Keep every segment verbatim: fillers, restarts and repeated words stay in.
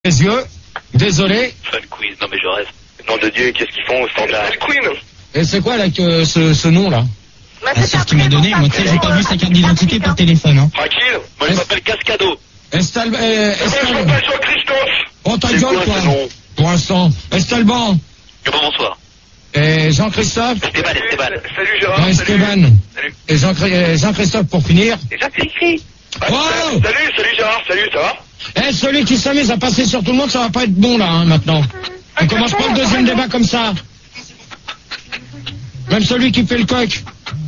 Les yeux, désolé. Fun quiz, non mais je reste. Nom de Dieu, qu'est-ce qu'ils font au standard? Queen. Et c'est quoi là que ce, ce nom là? Ah, c'est ce qu'il m'a donné. Moi, tu sais, j'ai pas vu sa carte d'identité par téléphone. Hein. Tranquille, moi je m'appelle Cascado. Estal... Euh, Je Estal... m'appelle Jean-Christophe. Oh ta C'est gueule quoi toi. ce nom? Pour l'instant. Estalban. Bonsoir. Et Jean-Christophe. Esteban, Esteban. Salut Gérard. Non, Salut. Esteban. Salut. Et Jean- euh, Jean-Christophe pour finir. Déjà c'est écrit. Wow. Salut, salut Gérard. Salut, ça va? Eh, celui qui s'amuse à passer sur tout le monde, ça va pas être bon là, hein, maintenant. On commence pas le deuxième débat comme ça. Même celui qui fait le coq.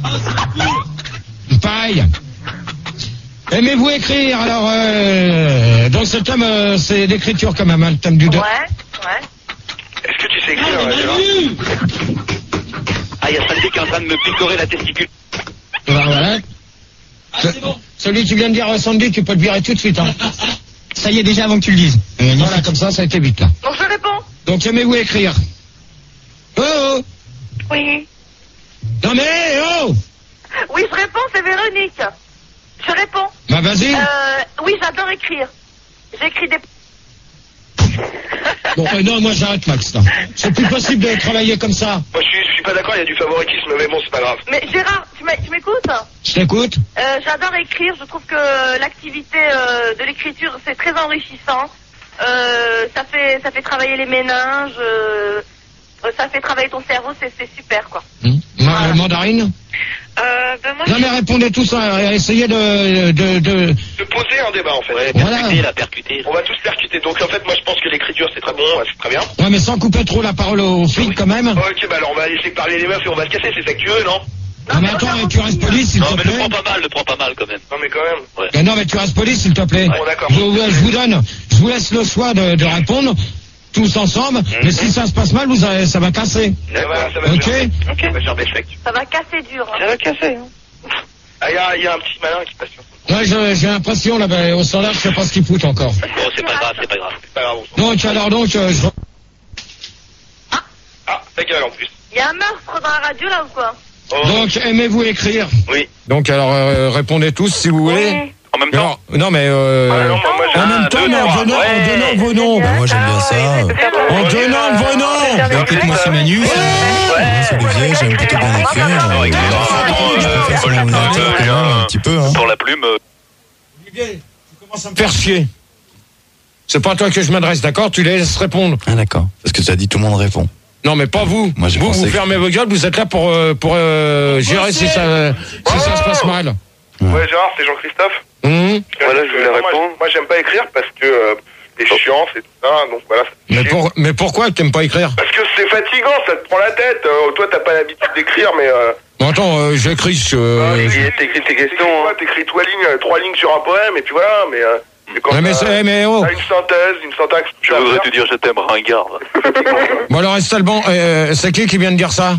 Pareil. Aimez-vous écrire? Alors, euh, donc ce thème, euh, c'est l'écriture quand même, hein, le thème du deux. Ouais, ouais. Est-ce que tu sais écrire, euh, Gérard? Ah, il y a Sandy qui est en train de me picorer la testicule. Voilà, voilà. Ce- Celui qui vient de dire euh, Sandy, tu peux te virer tout de suite. Hein. Ça y est, déjà avant que tu le dises. Euh, Voilà, comme ça, ça a été vite là. Donc je réponds. Donc aimez-vous écrire? Oh, oh. Oui. Non mais oh. Oui, je réponds, c'est Véronique. Je réponds. Bah vas-y. Euh, oui, j'adore écrire. J'écris des... Bon, euh, non, moi j'arrête Max là. C'est plus possible de travailler comme ça. Moi je suis, je suis pas d'accord, il y a du favoritisme, mais bon, c'est pas grave. Mais Gérard, tu m'é- tu m'écoutes? Je t'écoute. euh, J'adore écrire. Je trouve que l'activité euh, de l'écriture, c'est très enrichissant. Euh, ça fait ça fait travailler les méninges. Euh, ça fait travailler ton cerveau. C'est c'est super, quoi. Hum. Ma- euh, mandarine. Euh, ben moi, Non mais répondez tous, hein, essayez de, de, de... De poser un débat en fait. Ouais, Voilà. percuter, la percuter. On va tous percuter. Donc en fait, moi je pense que l'écriture c'est très bon, c'est très bien. Ouais mais sans couper trop la parole aux filles quand même. Ok, bah alors on va laisser parler les meufs et on va se casser, c'est ça que tu veux, non? Non mais attends, tu restes poli s'il Non te mais le plaît. prends pas mal, le prends pas mal quand même. Non mais quand même. Ouais. Euh, Non mais tu restes poli s'il te plaît. Bon, d'accord. Je, vous- je vous donne, je vous laisse le choix de, de répondre tous ensemble. Mais si ça se passe mal, vous avez, ça va casser. Ça va, ça va Ok. gerber. Ça va gerber sec. ça va casser dur. Hein. va casser. Ah, il y a, y a un petit malin qui passe sur son. Ouais, je- j'ai l'impression là, ben, au standard, je sais pas ce qu'il fout encore. Bon, c'est pas grave, c'est pas grave. C'est pas grave, on s'en fout. Donc alors donc, euh, je... Ah, ta gueule en plus. Il y a un meurtre dans la radio là ou quoi? Oh. donc aimez-vous écrire? Oui. Donc alors euh, répondez tous si vous voulez. En même temps. Non, non mais euh, Ah, non, moi, moi, j'ai en un, même temps, deux, mais en trois. donnant, en Ouais. donnant vos noms. Bah, moi j'aime bien ça. En donnant vos noms. Bah, écoute, moi c'est Manu. Moi c'est Olivier, j'aime plutôt bien écrire. Ouais, Je préfère son ordinateur quand même, un petit peu. Hein. Pour la plume. euh, Olivier, tu commences à me faire chier. C'est pas à toi que je m'adresse, d'accord? Tu les laisses répondre. Ah d'accord. Parce que tu as dit tout le monde répond. Non, mais pas vous. Moi, j'ai vous, pensé vous que- fermez vos gueules, vous êtes là pour, euh, pour euh, gérer si ça, si ça se passe mal. Ouais, Gérard, c'est Jean-Christophe. Hum. Voilà, je voulais répondre. Moi, j'aime pas écrire parce que euh, c'est chiant, c'est tout ça, donc voilà. c'est Mais, chiant. pour, mais pourquoi t'aimes pas écrire? Parce que c'est fatigant, ça te prend la tête. Euh, toi, t'as pas l'habitude d'écrire, mais. Euh, Bon, attends, euh, j'écris. Euh, euh, je- T'écris tes questions. Hein. T'écris trois lignes, euh, trois lignes sur un poème, et puis voilà, mais. Euh, mais quand Ouais, mais, t'as- c'est- mais oh. t'as une synthèse, une syntaxe. Je voudrais te dire je t'aime, ringard. Bon, alors, Estalban, euh, c'est qui qui vient de dire ça?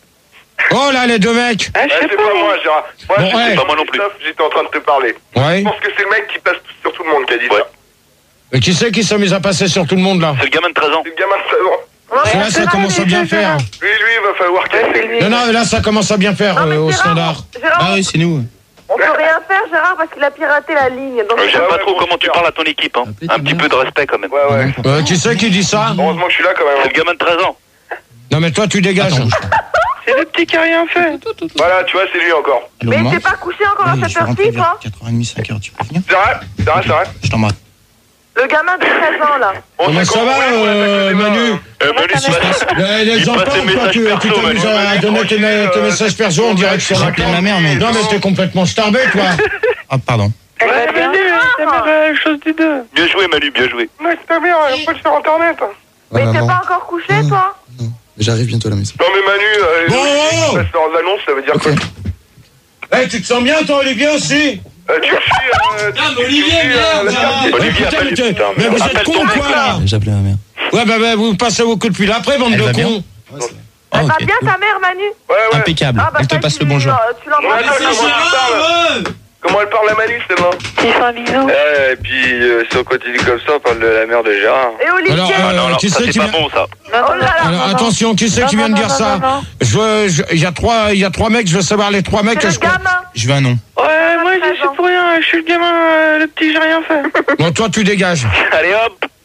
Oh là, les deux mecs. Ah, c'est pas moi, Gérard. Moi, Bon, j'étais ouais. Pas moi non plus. Christophe, j'étais en train de te parler. Ouais. Je pense que c'est le mec qui passe sur tout le monde qui a dit Ouais. ça. Mais qui c'est qui s'amuse à passer sur tout le monde là? C'est le gamin de treize ans. C'est le gamin de seize ans. Là, ça commence à bien faire. Lui, lui, il va falloir casser. Non, non, là, ça commence à bien faire Non, mais euh, au Gérard, standard. Gérard, Ah oui, c'est nous. on peut rien faire, Gérard, parce qu'il a piraté la ligne. Donc, Euh, J'aime Ouais, pas ouais, trop bon, comment tu super. parles à ton équipe. Hein. Un petit peu de respect quand même. Ouais, ouais. Euh, qui c'est qui dit ça? Heureusement que je suis là quand même. C'est le gamin de treize ans. Non, mais toi, tu dégages. C'est le petit qui a rien fait. Voilà, tu vois, c'est lui encore. Allô, mais maman. t'es pas couché encore à Oui, je cette suis rentré heure-ci, vers toi? quatre heures trente, cinq heures, tu peux venir? C'est vrai, c'est vrai, c'est vrai. Je t'embrasse. Le gamin de treize ans, là. Bon, Comment c'est ça con, va, ouais, ouais, euh, ouais, Manu? ouais. Euh, Manu, ça il va. passe- Les, les Il enfants, passe des toi, messages tu, tu perso, t'amuses Manu. à donner tes, tes Euh, messages perso en direct sur J'ai la appelé ma mère, mais... Non, mais t'es complètement starbé, toi. Ah, pardon. Elle va bien. chose du deux. Bien joué, Manu, bien joué. Mais c'est ta mère, elle peut sur internet. Mais Ouais, t'es maman. pas encore couché, Mmh. toi? Non, mais j'arrive bientôt à la maison. Non, mais Manu, euh, Bon, les oh, oh. gens qui passent leurs annonces, ça veut dire Ok. quoi? Eh, tu te sens bien, toi, Olivier, aussi? Euh, tu me suis, euh, tu- tu me suis, euh, la carte. Olivier, putain, appelle- mais t'es- putain, mais vous êtes appelle cons, ton mec, quoi, là? J'ai appelé ma mère. Ouais, bah, bah, vous passez vos coups de fil après, bande Elle de va bien cons. Ah, Elle va ok. bien, ta mère, Manu? Ouais, ouais. Impeccable. Ah, bah, Elle te ça, passe tu le lui- bonjour. euh, Tu Non, l'embrasses. attends, comment tu parles? Comment elle parle à Manu, celle-là? Tu fais un bisou. Eh, et puis, euh, si on continue comme ça, on parle de la mère de Gérard. Et Olivier? Alors, Ah euh, non, non, qui ça c'est c'est qui pas vient... bon ça. Oh là là. Alors, attention, qui c'est qui Non, vient de non, dire non, ça? non, non. Je veux, je- il y a trois, il y a trois mecs, je veux savoir les trois mecs C'est que le je connais. gamin. Je veux un nom. Ouais, moi, je suis pour rien, je suis le gamin, le petit, j'ai rien fait. Bon, toi, tu dégages. Allez hop.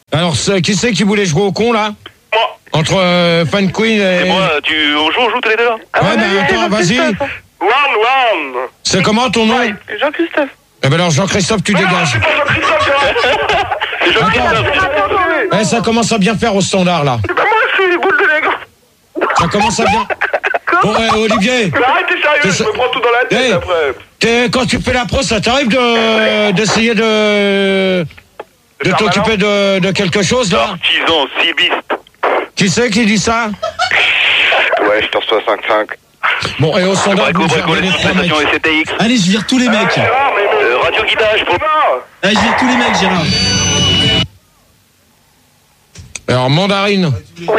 Alors, qui c'est qui voulait jouer au con, là? Moi. Entre euh, Fan Queen et... Et moi, tu, on joue, on joue tous les deux là. Ah, Ouais, ben attends, vas-y. One, one. C'est comment ton nom? Jean-Christophe. Eh ben alors, Jean-Christophe, tu Non, dégages. c'est pas Jean-Christophe, Gérard. C'est Jean-Christophe. Eh, ça commence à bien faire au standard, là. C'est pas moi, je suis les boules de nègre. Ça commence à bien... Bon, ouais, Olivier, Mais arrête, t'es sérieux, C'est- je me prends tout dans la tête Hey. après. t'es- quand tu fais la pro, ça t'arrive de d'essayer de... de faire t'occuper de, de quelque chose, là? Artisan, cibiste. Qui c'est qui dit ça? Ouais, je te reçois cinq cinq. Bon, et au standard, Brico, vous brico, gérez les les trois mecs. stations S T X. Allez, je vire tous les mecs. Gérard, mais non. Euh, radio guidage pour... Allez, je vire tous les mecs, Gérard. Alors, mandarine. Oui.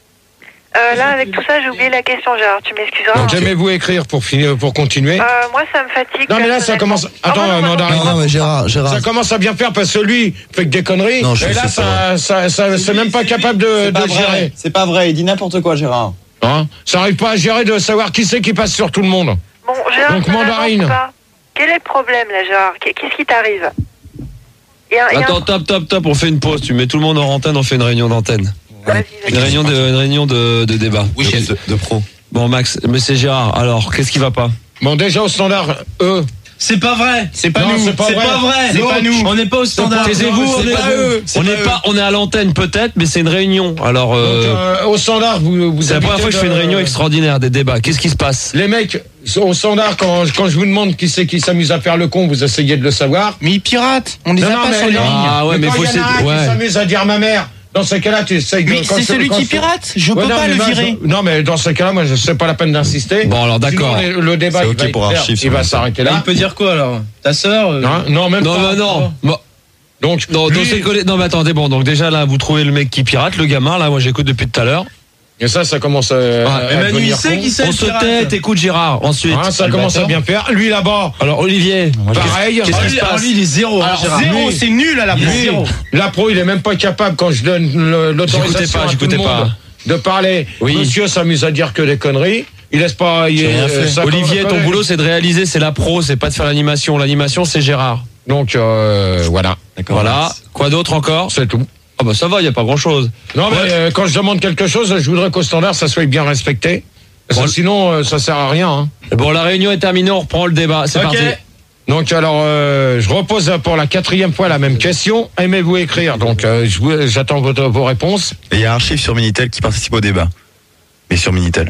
Euh, là, avec tout ça, j'ai oublié la question, Gérard. Tu m'excuseras. Donc, aimez-vous écrire pour finir, pour continuer? Euh, moi, ça me fatigue. Non, mais là, ça personnellement. commence... Attends, Ah, moi, non, euh, moi, non. mandarine. Non, non, mais Gérard, Gérard. Ça commence à bien faire parce que lui fait que des conneries. Non, je et sais là, pas. ça, ça, ça, c'est même pas capable de, C'est pas de gérer. vrai. C'est pas vrai. Il dit n'importe quoi, Gérard. Hein, ça arrive pas à gérer de savoir qui c'est qui passe sur tout le monde. Bon, Gérard, Donc, ça n'avance mandarine. pas. Quel est le problème, là, Gérard? Qu'est-ce qui t'arrive? Il y a- il y a un- Attends, top, top, top, on fait une pause. Tu mets tout le monde en antenne, on fait une réunion d'antenne. Vas-y, vas-y. Une réunion de, une réunion de, de débat. Oui, de, de pro. Bon, Max, mais c'est Gérard. Alors, qu'est-ce qui va pas? Bon, déjà au standard, eux. C'est pas vrai. C'est pas Non, nous. c'est pas C'est vrai. pas vrai. C'est pas nous. On n'est pas au standard. Taisez-vous, Non, on c'est est pas eux. On n'est pas, on est à l'antenne peut-être, mais c'est une réunion. Alors, Donc, euh, euh, au standard, vous, vous c'est la première habitez fois que je fais une de- réunion extraordinaire, des débats. Qu'est-ce qui se passe? Les mecs, au standard, quand, quand je vous demande qui c'est qui s'amuse à faire le con, vous essayez de le savoir. Mais ils piratent. On les Non, a non, pas mais sur les non. lignes. Ah ouais, mais quand faut il y en a c'est- un ouais. qui s'amuse à dire ma mère, dans ce cas-là, tu essayes de... Mais quand c'est je- celui quand qui je- pirate. Je Ouais, peux non, pas mais le moi, virer. je- Non, mais dans ce cas-là, moi, je sais pas la peine d'insister. Bon, alors, d'accord. Sinon, le, le débat, C'est il ok va, être pour clair, archive, il va ça. s'arrêter Mais là. il peut dire quoi alors? Ta sœur euh, Non, non, même Non, pas. non, non. Bon, Donc, non, lui- dans ces collègues- non, mais attendez, bon, donc déjà là, vous trouvez le mec qui pirate, le gamin, là, moi j'écoute depuis tout à l'heure. et ça, ça commence à, à Mais Manu, il devenir sait con. qui c'est On le se pirate. tait, t'écoutes Gérard. Ensuite. Hein, ça commence à bien faire. Lui, là-bas, Alors, Olivier. pareil. Qu'est-ce qui se Alors, passe? lui, il est zéro. hein, Alors, Gérard. zéro, Lui- c'est nul à la Lui, pro. Zéro. la pro, il est même pas capable, quand je donne le- l'autorisation J'écoutais pas, à tout j'écoutais le monde pas. de parler. Oui. Monsieur s'amuse à dire que des conneries. Il laisse pas... Il, J'ai rien euh, fait. ça Olivier, ton connaît. boulot, c'est de réaliser, c'est la pro, c'est pas de faire l'animation. L'animation, c'est Gérard. Donc, euh, voilà. Voilà. Quoi d'autre encore? C'est tout. Ah bah ça va, y a pas grand chose. Non, mais Ouais. euh, quand je demande quelque chose, je voudrais qu'au standard, ça soit bien respecté. Parce que Bon, sinon, euh, ça sert à rien. Hein. Bon, la réunion est terminée, on reprend le débat. C'est Ok. parti. Donc, alors, euh, je repose pour la quatrième fois la même question. Aimez-vous écrire? Donc, euh, je vous- j'attends votre- vos réponses. Et il y a Archive sur Minitel qui participe au débat. Mais sur Minitel.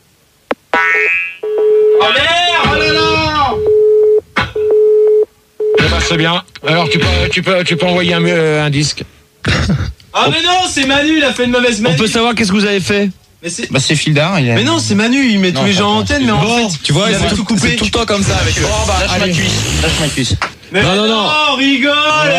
Oh merde! Oh là là! Eh ben, c'est bien. Alors, tu peux, tu peux, tu peux envoyer un, euh, un disque. Ah mais non, c'est Manu, il a fait une mauvaise On Manu. peut savoir qu'est-ce que vous avez fait? Mais, c'est- Bah, c'est Fildar. Il est... mais non, c'est Manu, il met Non, tous les gens en attends, antenne, mais en Bon, fait, Tu vois, il c'est avait tout tout, coupé. c'est tout le temps comme ça avec eux. Oh, bah, Lâche ma allez. cuisse. Lâche ma cuisse. Mais Non, non, non. rigole!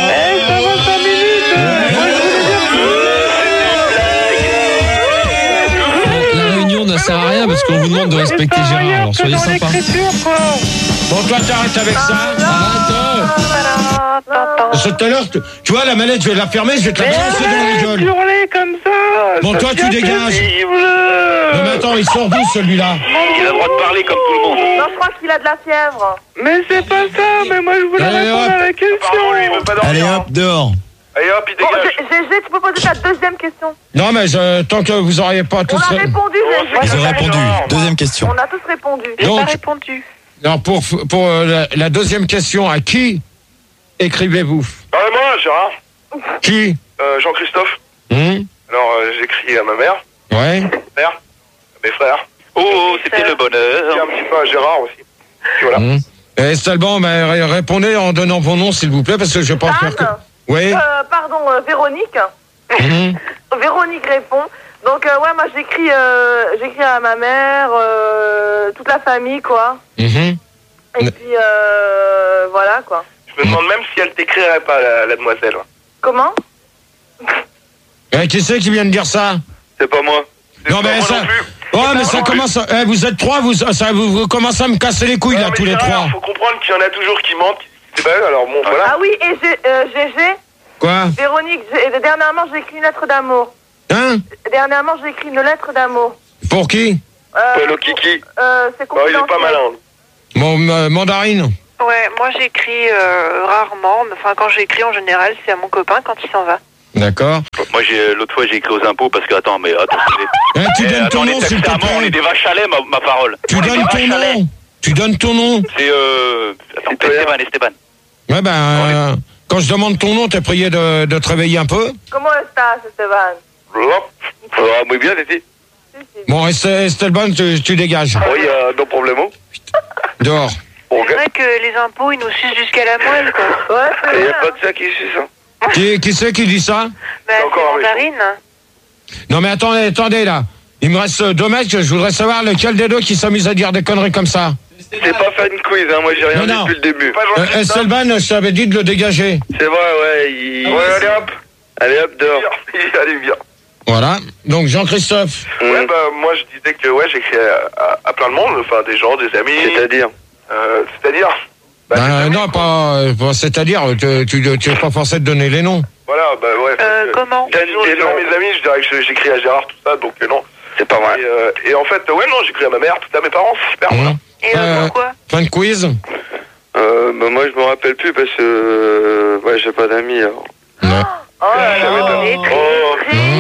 La réunion ne sert à rien parce qu'on vous demande de respecter Gérard. Alors soyez sympa. Bon, toi, t'arrêtes avec ça. Arrête. euh. C'est tout à l'heure, tu- tu vois, la manette, je vais la fermer, je vais te la balancer dans la gueule. hurler comme ça. Bon, toi, tu dégages. Non, mais attends, il sort d'où, celui-là? Il a le droit de parler comme tout le monde. Non, je crois qu'il a de la fièvre. Mais c'est pas ça, mais moi je voulais Allez, répondre hop. à la question. Apparemment, lui, il veut pas dormir. Allez hop, dehors. Allez hop, il Bon, dégage. G G, tu peux poser ta deuxième question. Non, mais je- tant que vous auriez pas On tous... a répondu, G Ils G. ont répondu. Deuxième question. On a tous répondu. J'ai pas répondu. Alors, pour, pour euh, la, la deuxième question, à qui écrivez-vous? Ah, moi, Gérard. Qui? Euh, Jean-Christophe. Hum? Alors, euh, j'écris à ma mère, Ouais. père, à mes frères, Oh, oh, c'était le et un bonheur. petit peu à Gérard aussi. Puis voilà. Hum. Et Estalban, bah, ré- répondez en donnant vos noms, s'il vous plaît, parce que je vais pas faire que... Anne, Oui. euh, pardon, euh, Véronique. Hum. Véronique répond. Donc, euh, ouais, moi, j'écris euh, j'écris à ma mère, euh, toute la famille, quoi. Mhm. Et Ne- puis, euh, voilà, quoi. Je me demande même si elle t'écrirait pas, la, la demoiselle. Comment? Eh, qui c'est qui vient de dire ça? C'est pas moi. C'est Non, pas mais moi ça... non plus. Oh, mais pas ça moi commence... à- eh, vous êtes trois, vous, ça, vous, vous commencez à me casser les couilles, Ouais, là, mais tous les Gérard, trois. faut comprendre qu'il y en a toujours qui mentent. C'est pas eux, alors bon, voilà. Ah oui, et G- euh, Gégé, Quoi? Véronique, j'ai- dernièrement, j'ai écrit une lettre d'amour. Hein? Dernièrement, j'ai écrit une lettre d'amour. Pour qui? Euh, Paul Kiki. euh, c'est Oh, il est pas confidentiel. malin. Mon euh, mandarine. Ouais, moi j'écris euh, rarement, mais enfin quand j'écris en général, c'est à mon copain quand il s'en va. D'accord. Moi, j'ai, l'autre fois, j'ai écrit aux impôts parce que, attends, mais attends. Eh, tu Eh, donnes attends, ton on est nom, taxés s'il te à mort, on est plaît. des vaches à lait, ma, ma parole. Tu On est des donnes ton vaches à lait. nom. Tu donnes ton nom. C'est, euh... Attends, Esteban, Esteban. Ouais, ben, euh, quand je demande ton nom, t'es prié de, de te réveiller un peu. Comment estás, Esteban? Ça va muy bien, Titi. Bon, Est- Esteban, tu, tu dégages. Oui, euh, no problemo. Dehors. C'est vrai que les impôts, ils nous sucent jusqu'à la moelle, quoi. Ouais, c'est Il n'y vrai. a pas de ça qui suce, hein. Qui, qui c'est qui dit ça? Bah, c'est encore un mandarine. Non, mais attendez, attendez, là. Il me reste deux mecs, je voudrais savoir lequel des deux qui s'amuse à dire des conneries comme ça. C'est pas fan quiz, hein. Moi, j'ai rien Non, dit non. depuis le début. Pas Euh, Jean-Christophe. Esteban, je t'avais dit de le dégager. C'est vrai, ouais. Il... Ouais, allez hop. Allez, hop, dehors. Allez, viens. Voilà. Donc, Jean-Christophe. Ouais, bah, moi, je disais que, ouais, j'écris à, à, à plein de monde, enfin, des gens, des amis. C'est-à-dire Euh, c'est-à-dire bah, des Ben, amis, non, quoi. pas, euh, pas- c'est-à-dire, tu, tu, tu es pas forcé de donner les noms. Voilà, bah, ouais. Euh, euh, comment? Sinon, des sinon, noms. mes amis, je dirais que je- j'écris à Gérard, tout ça, donc euh, non. C'est pas vrai. Et, euh, et en fait, ouais, non, j'écris à ma mère, tout ça, à mes parents, c'est super. voilà. Mmh. Et euh, Euh, pourquoi? Fin de quiz. Euh, bah, moi, je me rappelle plus parce que... euh, ouais, j'ai pas d'amis, alors. Non. Oh là Jamais là, d'amis. il est triste. Oh.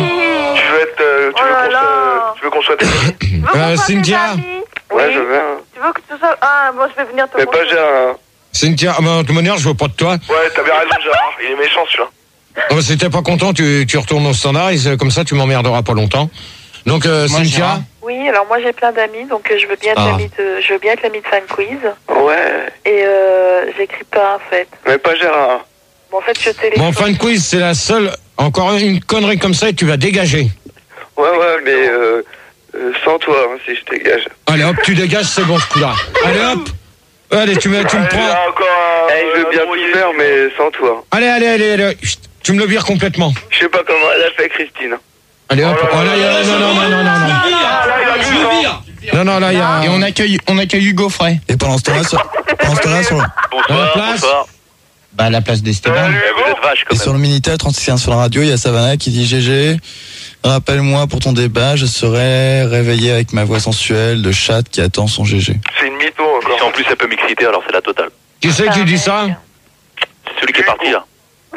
Tu veux être, euh, tu Oh veux là qu'on là. soit, tu veux qu'on soit tes amis? Tu veux qu'on Euh, soit tes Cynthia. amis? Ouais, Oui. je veux, hein. Tu veux que tu sois... Ah, moi, je vais venir te Mais pas montrer. Gérard, hein. Cynthia, ah, ben, de toute manière, je veux pas de toi. Ouais, t'as bien raison, Gérard, il est méchant, celui-là. Oh, si t'es pas content, tu, tu retournes au standard, et c'est- comme ça, tu m'emmerderas pas longtemps. Donc, euh, Moi, Cynthia. Gérard. Oui, alors moi j'ai plein d'amis, donc euh, je veux bien être Ah. l'ami de, je veux bien être l'ami de Fan Quiz. Ouais. Et euh, j'écris pas en fait. Mais pas Gérard. Bon, en fait, je téléphone. Bon, fin de quiz, c'est la seule. Encore une connerie comme ça et tu vas dégager. Ouais, ouais, mais euh, euh, sans toi, hein, si je dégage. Allez hop, tu dégages, c'est bon ce coup-là. Allez hop. Allez, tu me, tu me Allez, prends. là, encore un, Eh, je veux un bien brouillé. tout faire, mais sans toi. Allez, allez, allez, allez. Chut, tu me le vires complètement. Je sais pas comment elle a fait, Christine. Allez hop. Oh là Oh là là, là y a- là non, non, non, non, non, non. Ah, là, il a Je vu, le hein. vire. Non, non, là, il y a. Et on accueille, on accueille Hugo Frey. Et pendant ce temps-là, sur, pendant ce temps-là, sur, À la Bonsoir, place. bonsoir. Bah, à la place d'Esteban. Salut, Eh, vous Hugo. êtes vache quand et même. sur le Minitel trente-six quinze sur la radio, il y a Savannah qui dit G G. Rappelle-moi pour ton débat, je serai réveillé avec ma voix sensuelle de chatte qui attend son G G. C'est une mytho Si encore. en plus ça peut m'exciter, alors c'est la totale. Qui c'est qui dit ça? C'est celui qui est parti là.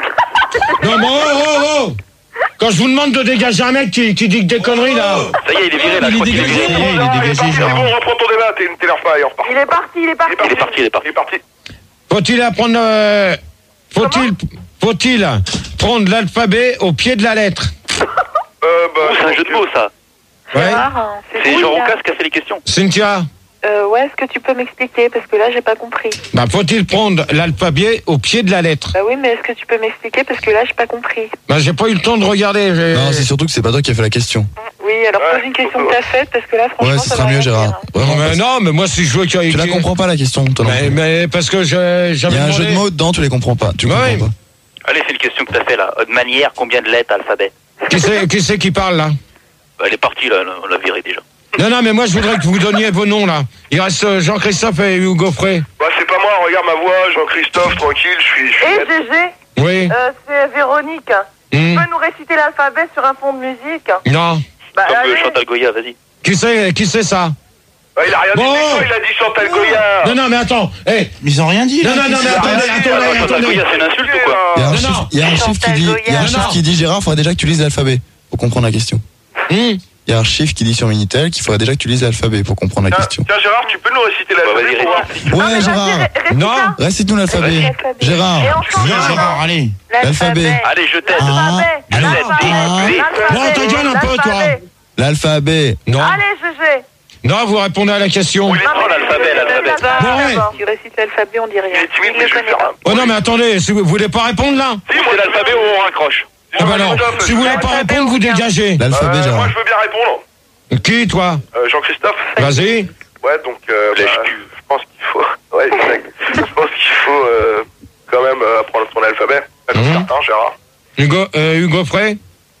Non, bon, oh, oh, oh. Quand je vous demande de dégager un mec qui, qui dit que des conneries là. Ça y est, il est viré là, je crois qu'il est viré. il est dégagé, C'est Gérard. bon, reprends ton débat, t'es- t'énerve pas, il est en repart. Il est parti, il est parti. Il est parti, il est parti. Il est parti. Faut-il apprendre. euh, Faut-il. Faut-il prendre l'alphabet au pied de la lettre? Euh, bah, Oh, c'est un jeu de mots ça. Ouais. Gérard, hein, C'est cool, Jean là. Roucas qui a fait les questions. Cynthia, Euh, ouais, est-ce que tu peux m'expliquer parce que là j'ai pas compris. bah, faut-il prendre l'alphabet au pied de la lettre? Bah oui, mais est-ce que tu peux m'expliquer parce que là j'ai pas compris. Bah, j'ai pas eu le temps de regarder. j'ai- Non, c'est surtout que c'est pas toi qui as fait la question. Oui, alors Ouais, pose une question faut que que- t'as faite parce que là franchement Ouais, ça ce va sera rien mieux, dire, Gérard. hein. Vraiment, Non, mais parce- non, mais moi, si je veux qu'il Tu la comprends pas la question, toi non Mais, plus. mais parce que je, Il j'avais y a un demandé- jeu de mots dedans, tu les comprends pas. Tu Ouais. comprends pas. Allez, c'est une question que t'as fait là. De manière, combien de lettres alphabet? Qui c'est, qui c'est qui parle là? Bah, elle est partie là, on l'a viré déjà. Non, non, mais moi, je voudrais que vous donniez vos noms là. Il reste euh, Jean-Christophe et Hugo Frey. Bah, c'est pas moi, regarde ma voix, Jean-Christophe, tranquille, je suis. Je suis Et net. G G, Oui. euh, c'est Véronique. Tu Hmm. peux nous réciter l'alphabet sur un fond de musique? Non. Bah, Comme allez. euh, Chantal Goya, vas-y. Qui c'est, qui c'est ça? Bah, il a rien dit Bon. de méchant, il a dit Chantal Goya. Non, non, mais attends. Eh. Ils ont rien dit, là. Non, non, non, mais attendez, Ah, attendez, Chantal Chantal attendez. Goya, c'est une insulte ou quoi? Il y a un Non, chiffre, non. il y a un chiffre qui dit, il y a un Non, chiffre non. qui dit Gérard, il faudrait déjà que tu lises l'alphabet pour comprendre la question. Hmm. Il y a un chiffre qui dit sur Minitel qu'il faudrait déjà que tu lises l'alphabet pour comprendre la Tiens, question. tiens, Gérard, tu peux nous réciter Bah, l'alphabet vas-y, pour voir récite. Non, mais Ouais, vas-y, Gérard. ré- récite Non. ça. Récite-nous l'alphabet. L'alphabet. Et Gérard. on chante Viens, ensemble. Gérard, allez. L'alphabet. Allez, je t'aide. Un, L'alphabet. deux, L'alphabet. un. L'alphabet. Prends ta gueule un peu, toi. L'alphabet. L'alphabet. Non. Allez, G G. Non, vous répondez à la question. Oui, prends l'alphabet, l'alphabet. Bon, ouais. Tu récites l'alphabet, on dit rien. Il est timide, Il mais le je vais connaît faire pas. un. Oh non, mais attendez, si vous vous voulez pas répondre là? Si, moi, C'est l'alphabet où on raccroche. Ah bah non. Si vous voulez pas répondre, vous dégagez. L'alphabet, Euh, Gérard. moi, je veux bien répondre. Qui, toi? Euh, Jean-Christophe. Vas-y. Ouais, donc, euh, bah, Lèche-cul. je pense qu'il faut. Ouais, exact. Je pense qu'il faut euh, quand même euh, apprendre son alphabet. Pas comme Mhm. certains, Gérard. Hugo, euh, Hugo Frey?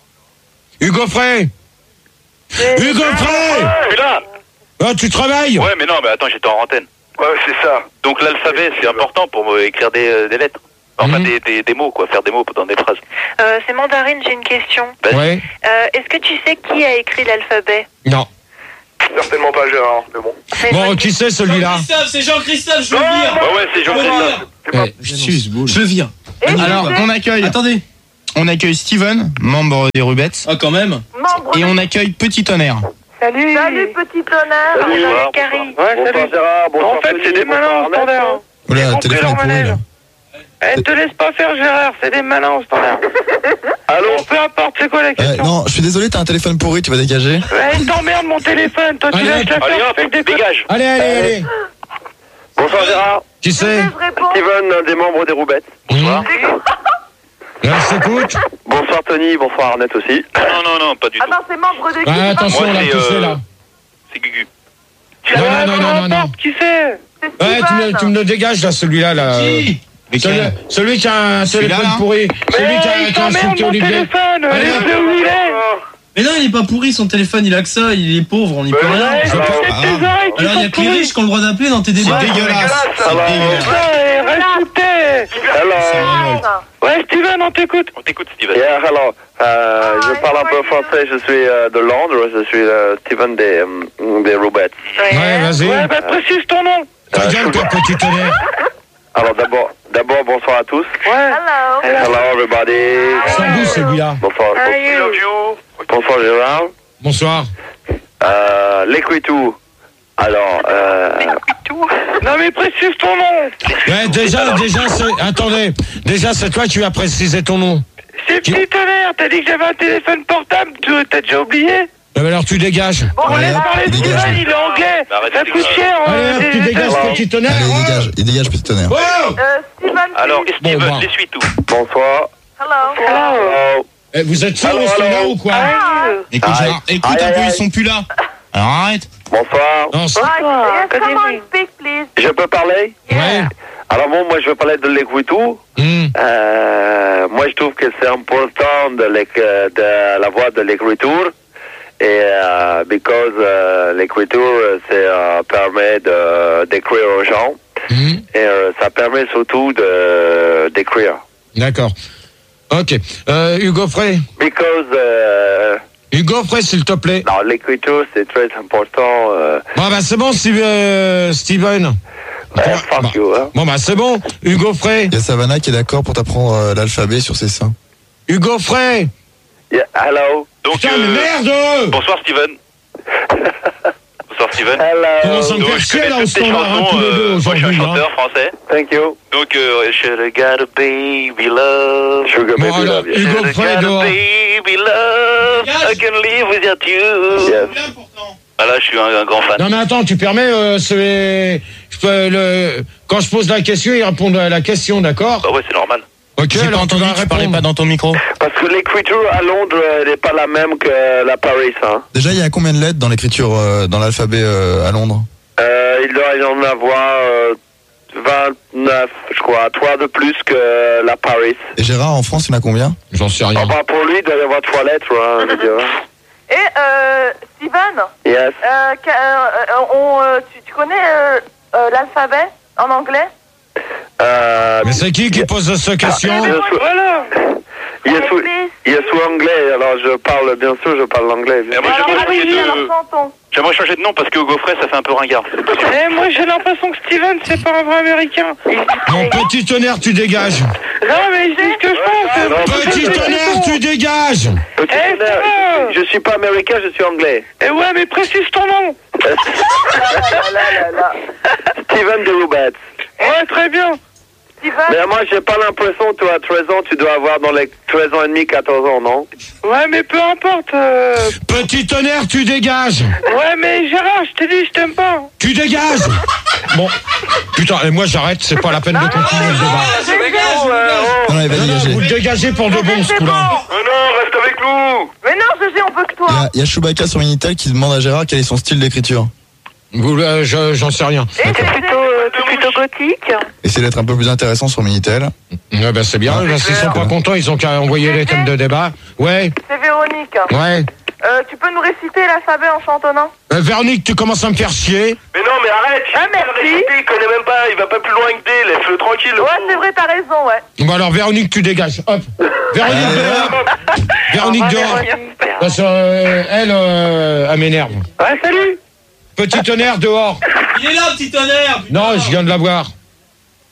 Hugo Frey? Hugo Frey! Je suis là. Ah, tu travailles? Ouais, mais non, mais attends, j'étais en antenne. Ouais, c'est ça. Donc l'alphabet, c'est important pour euh, écrire des, euh, des lettres. Enfin, Mhm. des, des, des mots, quoi, faire des mots dans des phrases. Euh, c'est Mandarine, j'ai une question. Ouais. Euh, est-ce que tu sais qui a écrit l'alphabet? Non. Certainement pas Gérard, mais bon. C'est une Bon, bonne qui c'est celui-là? Jean-Christophe, c'est Jean-Christophe, je le Non, vire. Bah ouais, c'est Je le Jean-Christophe. vire. Eh, Je suis boule. Je le vire. Et Alors, G G. on accueille. Attendez. On accueille Steven, membre des Rubettes. Ah, quand même. Membre Et de- on accueille Petit Tonnerre. Salut. Salut, petit tonnerre. Salut, Bonjour, bonsoir. Carrie. Ouais, bonsoir Gérard, bonsoir En fait, Tony, c'est des bonsoir malins au Arnett. standard. Oula, Ils le ont pris téléphone leur est pourri, manège. là. Eh, te laisse pas faire Gérard, c'est des malins au standard. Allô? Bon, peu importe, c'est quoi la Euh, question? non, je suis désolé, t'as un téléphone pourri, tu vas dégager. Ouais, il t'emmerde mon téléphone, toi tu Allez, lâches la Allez faire, hop, fais des dégage. Allez, allez, allez. Bonsoir Gérard. Qui c'est? Je réponds. Steven, un des membres des Roubettes. Bonsoir. Là, je t'écoute. Bonsoir Tony, bonsoir Arnett aussi. Non, non, non, pas du tout. Attends, c'est membre de qui? Ouais, attention, Moi, on l'a c'est, poussé euh, là. C'est Gugu. Non, non, non, non, non, non. Qui c'est? C'est Ouais, tu me, Steven. tu me le dégages là, celui-là là. Qui Celui, celui qui a un Celui-là, téléphone là pourri. Celui Mais qui a, il qui a t'emmerde insulté mon Olivier. téléphone, Allez, laisse-le où il est. Mais non, il est pas pourri son téléphone, il a que ça, il est pauvre, on n'y peut rien. Ouais, Je c'est veux pas- tes oreilles qui Alors, il y a sont que les pourries. riches qui ont le droit d'appeler dans tes débats. C'est dégueulasse. C'est Alors, dégueulasse. Ouais, reste sous tes. Hello. Ouais, Steven, on t'écoute. On t'écoute, Steven. Yeah, hello. Euh, je parle un peu français, je suis euh, de Londres, je suis euh, Steven des, euh, des Roubettes. Ouais, vas-y. Ouais, bah précise ton nom. Ta Euh, gueule, toi, petit tonnerre. Alors d'abord, d'abord bonsoir à tous. Ouais. Hello. Hello everybody. Sans goût celui-là. Bonsoir. How are you? Bonsoir Gérard. Bonsoir. Euh, l'écriture. Alors, euh, Non mais précise ton nom. Ouais, déjà, déjà, c'est. Attendez. Déjà, c'est toi qui vas préciser ton nom. C'est Petit Tonnerre, t'as dit que j'avais un téléphone portable, tu t'as déjà oublié? Eh ben alors, tu dégages. Bon, on Ouais, laisse parler de dégage. Steven, il est anglais. Bah, arrête Ça de coûte dégager. cher. Allez, euh, hop, tu des- dégages, Hello. petit tonnerre. Allez, il dégage, il dégage, Petit Tonnerre. Oh Euh, Steven, Alors, please. Steven, Bon, bah. l'essuie tout. bonsoir. Hello. Hello. Eh, vous êtes sûr, Allô, on se là allô. ou quoi? Écoute, Aïe. Gérard, écoute Aïe, un peu, aïe, ils sont plus là. Alors arrête. Bonsoir. Non, c'est- Right. Yes, Good come on, evening. speak, please. Je peux parler? Ouais. Alors bon, moi je veux parler de l'écriture. Hmm. Euh, moi je trouve que c'est important de, l'éc- de la voix de l'écriture. Et euh, because euh, l'écriture, ça euh, permet de, d'écrire aux gens. Hmm. Et euh, ça permet surtout de, d'écrire. D'accord. Ok. Euh, Hugo Frey. Because, euh, Hugo Frey, s'il te plaît. non, l'écriture c'est très important. Euh, Bon, bah, c'est bon, Steve- euh, Steven. euh, Bon, fuck bah, you, hein. bon, bah, c'est bon. Hugo Frey. Il y a Savannah qui est d'accord pour t'apprendre euh, l'alphabet sur ses seins. Hugo Frey. Yeah, hello. Donc, Putain, mais euh, merde! bonsoir, Steven. Bonsoir, Steven. Comment ça Hello. me Donc, fait je chier, connais là, au toutes tes standard, hein, chansons. tous les deux, euh, moi, je suis un aujourd'hui, hein. chanteur français. Thank you. Donc, euh, should I got a baby love? Sugar Bon, baby alors, love you. Hugo Should I Frey, got a dehors. baby love? I can live without you. Yes. Ah là, je suis un, un grand fan. Non, mais attends, tu permets, euh, c'est, je peux, le, quand je pose la question, ils répondent à la question, d'accord? Bah ouais, c'est normal. Ok, J'ai pas alors tu entendu, vas tu parlais répondre. pas dans ton micro. Parce que l'écriture à Londres elle n'est pas la même que la Paris. Hein. Déjà, il y a combien de lettres dans l'écriture, euh, dans l'alphabet euh, à Londres? Euh, il doit y en avoir euh, vingt-neuf, je crois, trois de plus que la Paris. Et Gérard, en France, il y en a combien? J'en sais rien. Enfin, pour lui, il doit y avoir trois lettres. Hein, je veux dire. Et euh, Steven, Yes. euh, que- euh, on, euh, tu, tu connais euh, euh, l'alphabet en anglais? Euh, Mais c'est qui qui pose cette question? je suis- Voilà. il est sous, il est sous anglais, alors je parle, bien sûr, je parle l'anglais. Mais moi, Alors, j'aimerais changer allez-y, alors de... chantons. J'aimerais changer de nom parce que Hugo Frey, ça fait un peu ringard. Eh, moi j'ai l'impression que Steven c'est pas un vrai américain. Mon petit tonnerre, tu dégages. Non mais je dis ce que je pense. non, Petit tonnerre, tu dégages. Petit Eh, tonnerre, Steven. je, je suis pas américain, je suis anglais. Eh ouais mais précise ton nom. Là, là, là, là. Steven de Roubettes. Ouais très bien. Steven, Mais moi, j'ai pas l'impression, toi, à treize ans, tu dois avoir dans les treize ans et demi, quatorze ans, non? Ouais mais peu importe. euh, Petit tonnerre, tu dégages. Ouais mais Gérard je t'ai dit je t'aime pas. Tu dégages. Bon. Putain, et moi j'arrête, c'est pas la peine de continuer le débat. Oh, euh, oh. Non, il va Non, non, dégager. vous le dégagez pour de bon, ce c'est coup-là. bon. Mais non, reste avec nous! Mais non, Gégé, on veut que toi. Il y a, il y a Chewbacca sur Minitel qui demande à Gérard quel est son style d'écriture. Vous, euh, je- J'en sais rien. Et T'es plutôt, euh, t'es plutôt gothique. Essayez d'être un peu plus intéressant sur Minitel. Ouais, bah, c'est bien. Bah, S'ils sont pas contents, ils ont qu'à envoyer les thèmes de débat. Ouais, C'est Véronique. ouais. Euh, tu peux nous réciter l'alphabet en chantonnant? Euh, Véronique, tu commences à me faire chier. Mais non, mais arrête! Ah, merci. Il connaît même pas, il va pas plus loin que D, laisse-le tranquille. le Ouais, pauvre. c'est vrai, t'as raison, ouais. Bon, alors, Véronique, tu dégages. Hop. Véronique dehors. Véronique dehors. Parce que, euh, elle, euh, elle m'énerve. Ouais salut. Petit tonnerre dehors. Il est là, petit tonnerre. Non, je viens de la voir.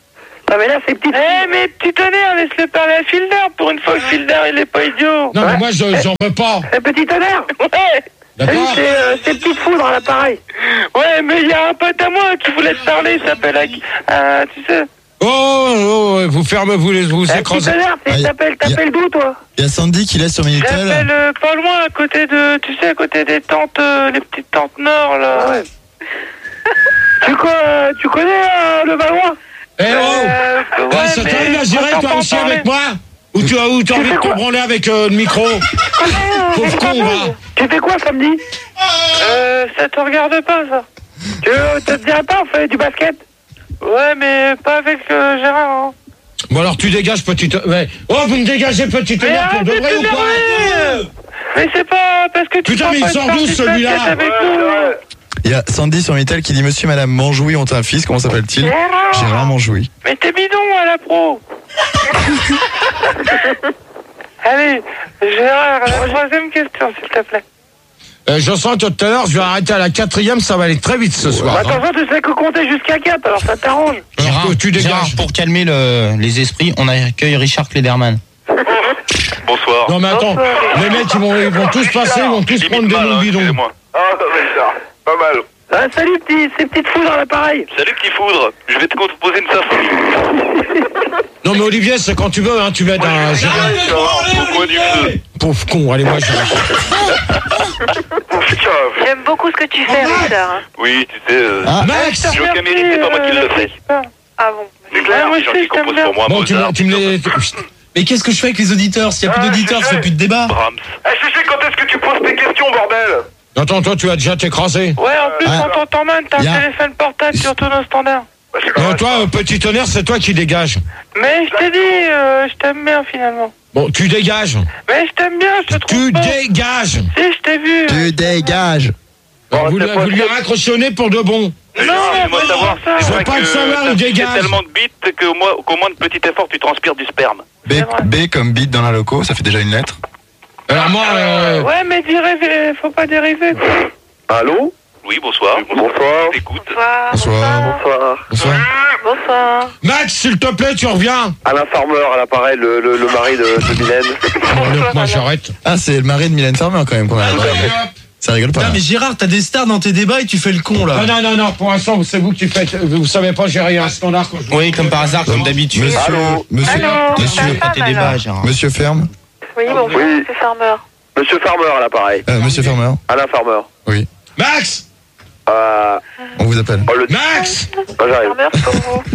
Ah mais là c'est petit. Eh mais petit tonnerre, laisse-le parler à Fielder. Pour une fois que Fielder il est pas idiot. Non, mais moi, je, j'en veux pas. Eh, petit tonnerre. Ouais. D'accord. C'est, euh, c'est petite foudre à l'appareil. Ouais, mais il y a un pote à moi qui voulait te parler, il s'appelle... Euh, tu sais... Oh, oh, vous fermez, vous les vous Eh, petit écrasez. tonnerre, Ah, y- t'appelles, t'appelles d'où toi? Il y a Sandy qui laisse sur Minitel. J'appelle euh, pas loin, à côté de... Tu sais, à côté des tentes, euh, les petites tentes nord, là. Ouais. tu, co- euh, tu connais euh, le Valois? Eh oh Euh, Ouais, ouais, ça mais t'arrive à gérer on toi t'entend aussi parler. avec moi? Ou tu as, ou t'as envie de te branler avec euh, le micro? Pauvre con, va. Tu fais quoi samedi? Euh, ça te regarde pas, ça. Tu ça te dirait pas, on fait du basket? Ouais, mais pas avec euh, Gérard, hein. Bon alors tu dégages petite... Ouais. Oh, vous me dégagez petite Mais merde pour de arrête vrai de ou quoi? t'énerver. Mais c'est pas parce que tu Putain, mais il sort d'où, celui-là? Il y a Sandy sur Minitel qui dit Monsieur et Madame Manjoui ont un fils, comment s'appelle-t-il? Gérard. Gérard Manjoui. Mais t'es bidon à la pro. Allez, Gérard, la troisième question, s'il te plaît. Euh, je sens que tout à l'heure, je vais arrêter à la quatrième, ça va aller très vite ce soir. Bah, hein. attention, tu sais que compter jusqu'à quatre, alors ça t'arrange. Alors, Gérard, tu dégages. Gérard, pour calmer le, les esprits, on accueille Richard Klederman. Bonsoir. Non mais attends, les mecs ils vont, ils vont tous passer, ils vont tous Limite prendre des mal, noms hein, bidons. excusez-moi. Ah, Richard, pas mal. Ah, salut, petit, ces petites foudres à l'appareil. Salut petit foudre, je vais te poser une symphonie. Non mais Olivier, c'est quand tu veux, hein, tu m'aides à gérer. Au coin du feu. Pauvre con, allez moi je... J'aime beaucoup ce que tu fais, Richard. Oui, tu sais, euh, Ah. Max je veux qu'à mérite, c'est pas moi qui le fais. Ah bon. C'est clair, moi les gens aussi, qui je t'aime composent bien. pour moi, Bon, tu me, Mozart, tu me les... Mais qu'est-ce que je fais avec les auditeurs? S'il n'y a plus Ah, d'auditeurs, je ça fait sais. plus de débat. Brahms. Eh, Chuchu, quand est-ce que tu poses tes questions, bordel? Attends, toi tu as déjà t'écraser. Ouais, en plus, Ah. on t'entend mal, t'as Y a- un téléphone portable sur ton standard. Bah, c'est pas Non, grave, toi, euh, petit tonnerre, c'est toi qui dégages. Mais je t'ai dit, euh, je t'aime bien finalement. Bon, tu dégages. Mais je t'aime bien, je te trouve Tu pas. dégages. Si, je t'ai vu. Tu dégages. Bon, vous, c'est lui- pas vous lui raccrochonnez pour de bon. Non, Non, laisse-moi mais savoir. ça. C'est Je veux vrai pas que le savoir, t'as il fait dégage. tellement de bits qu'au moins, qu'au moins de petit effort, tu transpires du sperme. B, B comme bit dans la loco, ça fait déjà une lettre. Alors moi, euh, Ouais, mais dériver, faut pas dériver, quoi. Allô? Oui, bonsoir. Bonsoir. Écoute. Bonsoir. Bonsoir. Bonsoir. Bonsoir. Bonsoir. Max, s'il te plaît, tu reviens. Alain Farmer à l'appareil, le, le, le mari de, de Mylène. Bon, donc, moi j'arrête. Ah, c'est le mari de Mylène Farmer quand même qu'on a là. Ça rigole pas. Putain, mais Gérard, t'as des stars dans tes débats et tu fais le con là. Non, non, non, non, pour l'instant, c'est vous qui faites. Vous savez pas gérer un standard. Quand je... Oui, comme par hasard, comme d'habitude. Monsieur, Allô monsieur, Allô, monsieur, ta Fais femme, tes débats, alors. Gérard. monsieur Ferme. Oui, bonjour, Oui. c'est Farmer. Monsieur Farmer à l'appareil. Euh, monsieur Farmer. Alain Farmer. Oui. Max Euh, On vous appelle. oh, le... Max Oh, j'arrive. Farmer, c'est pour vous.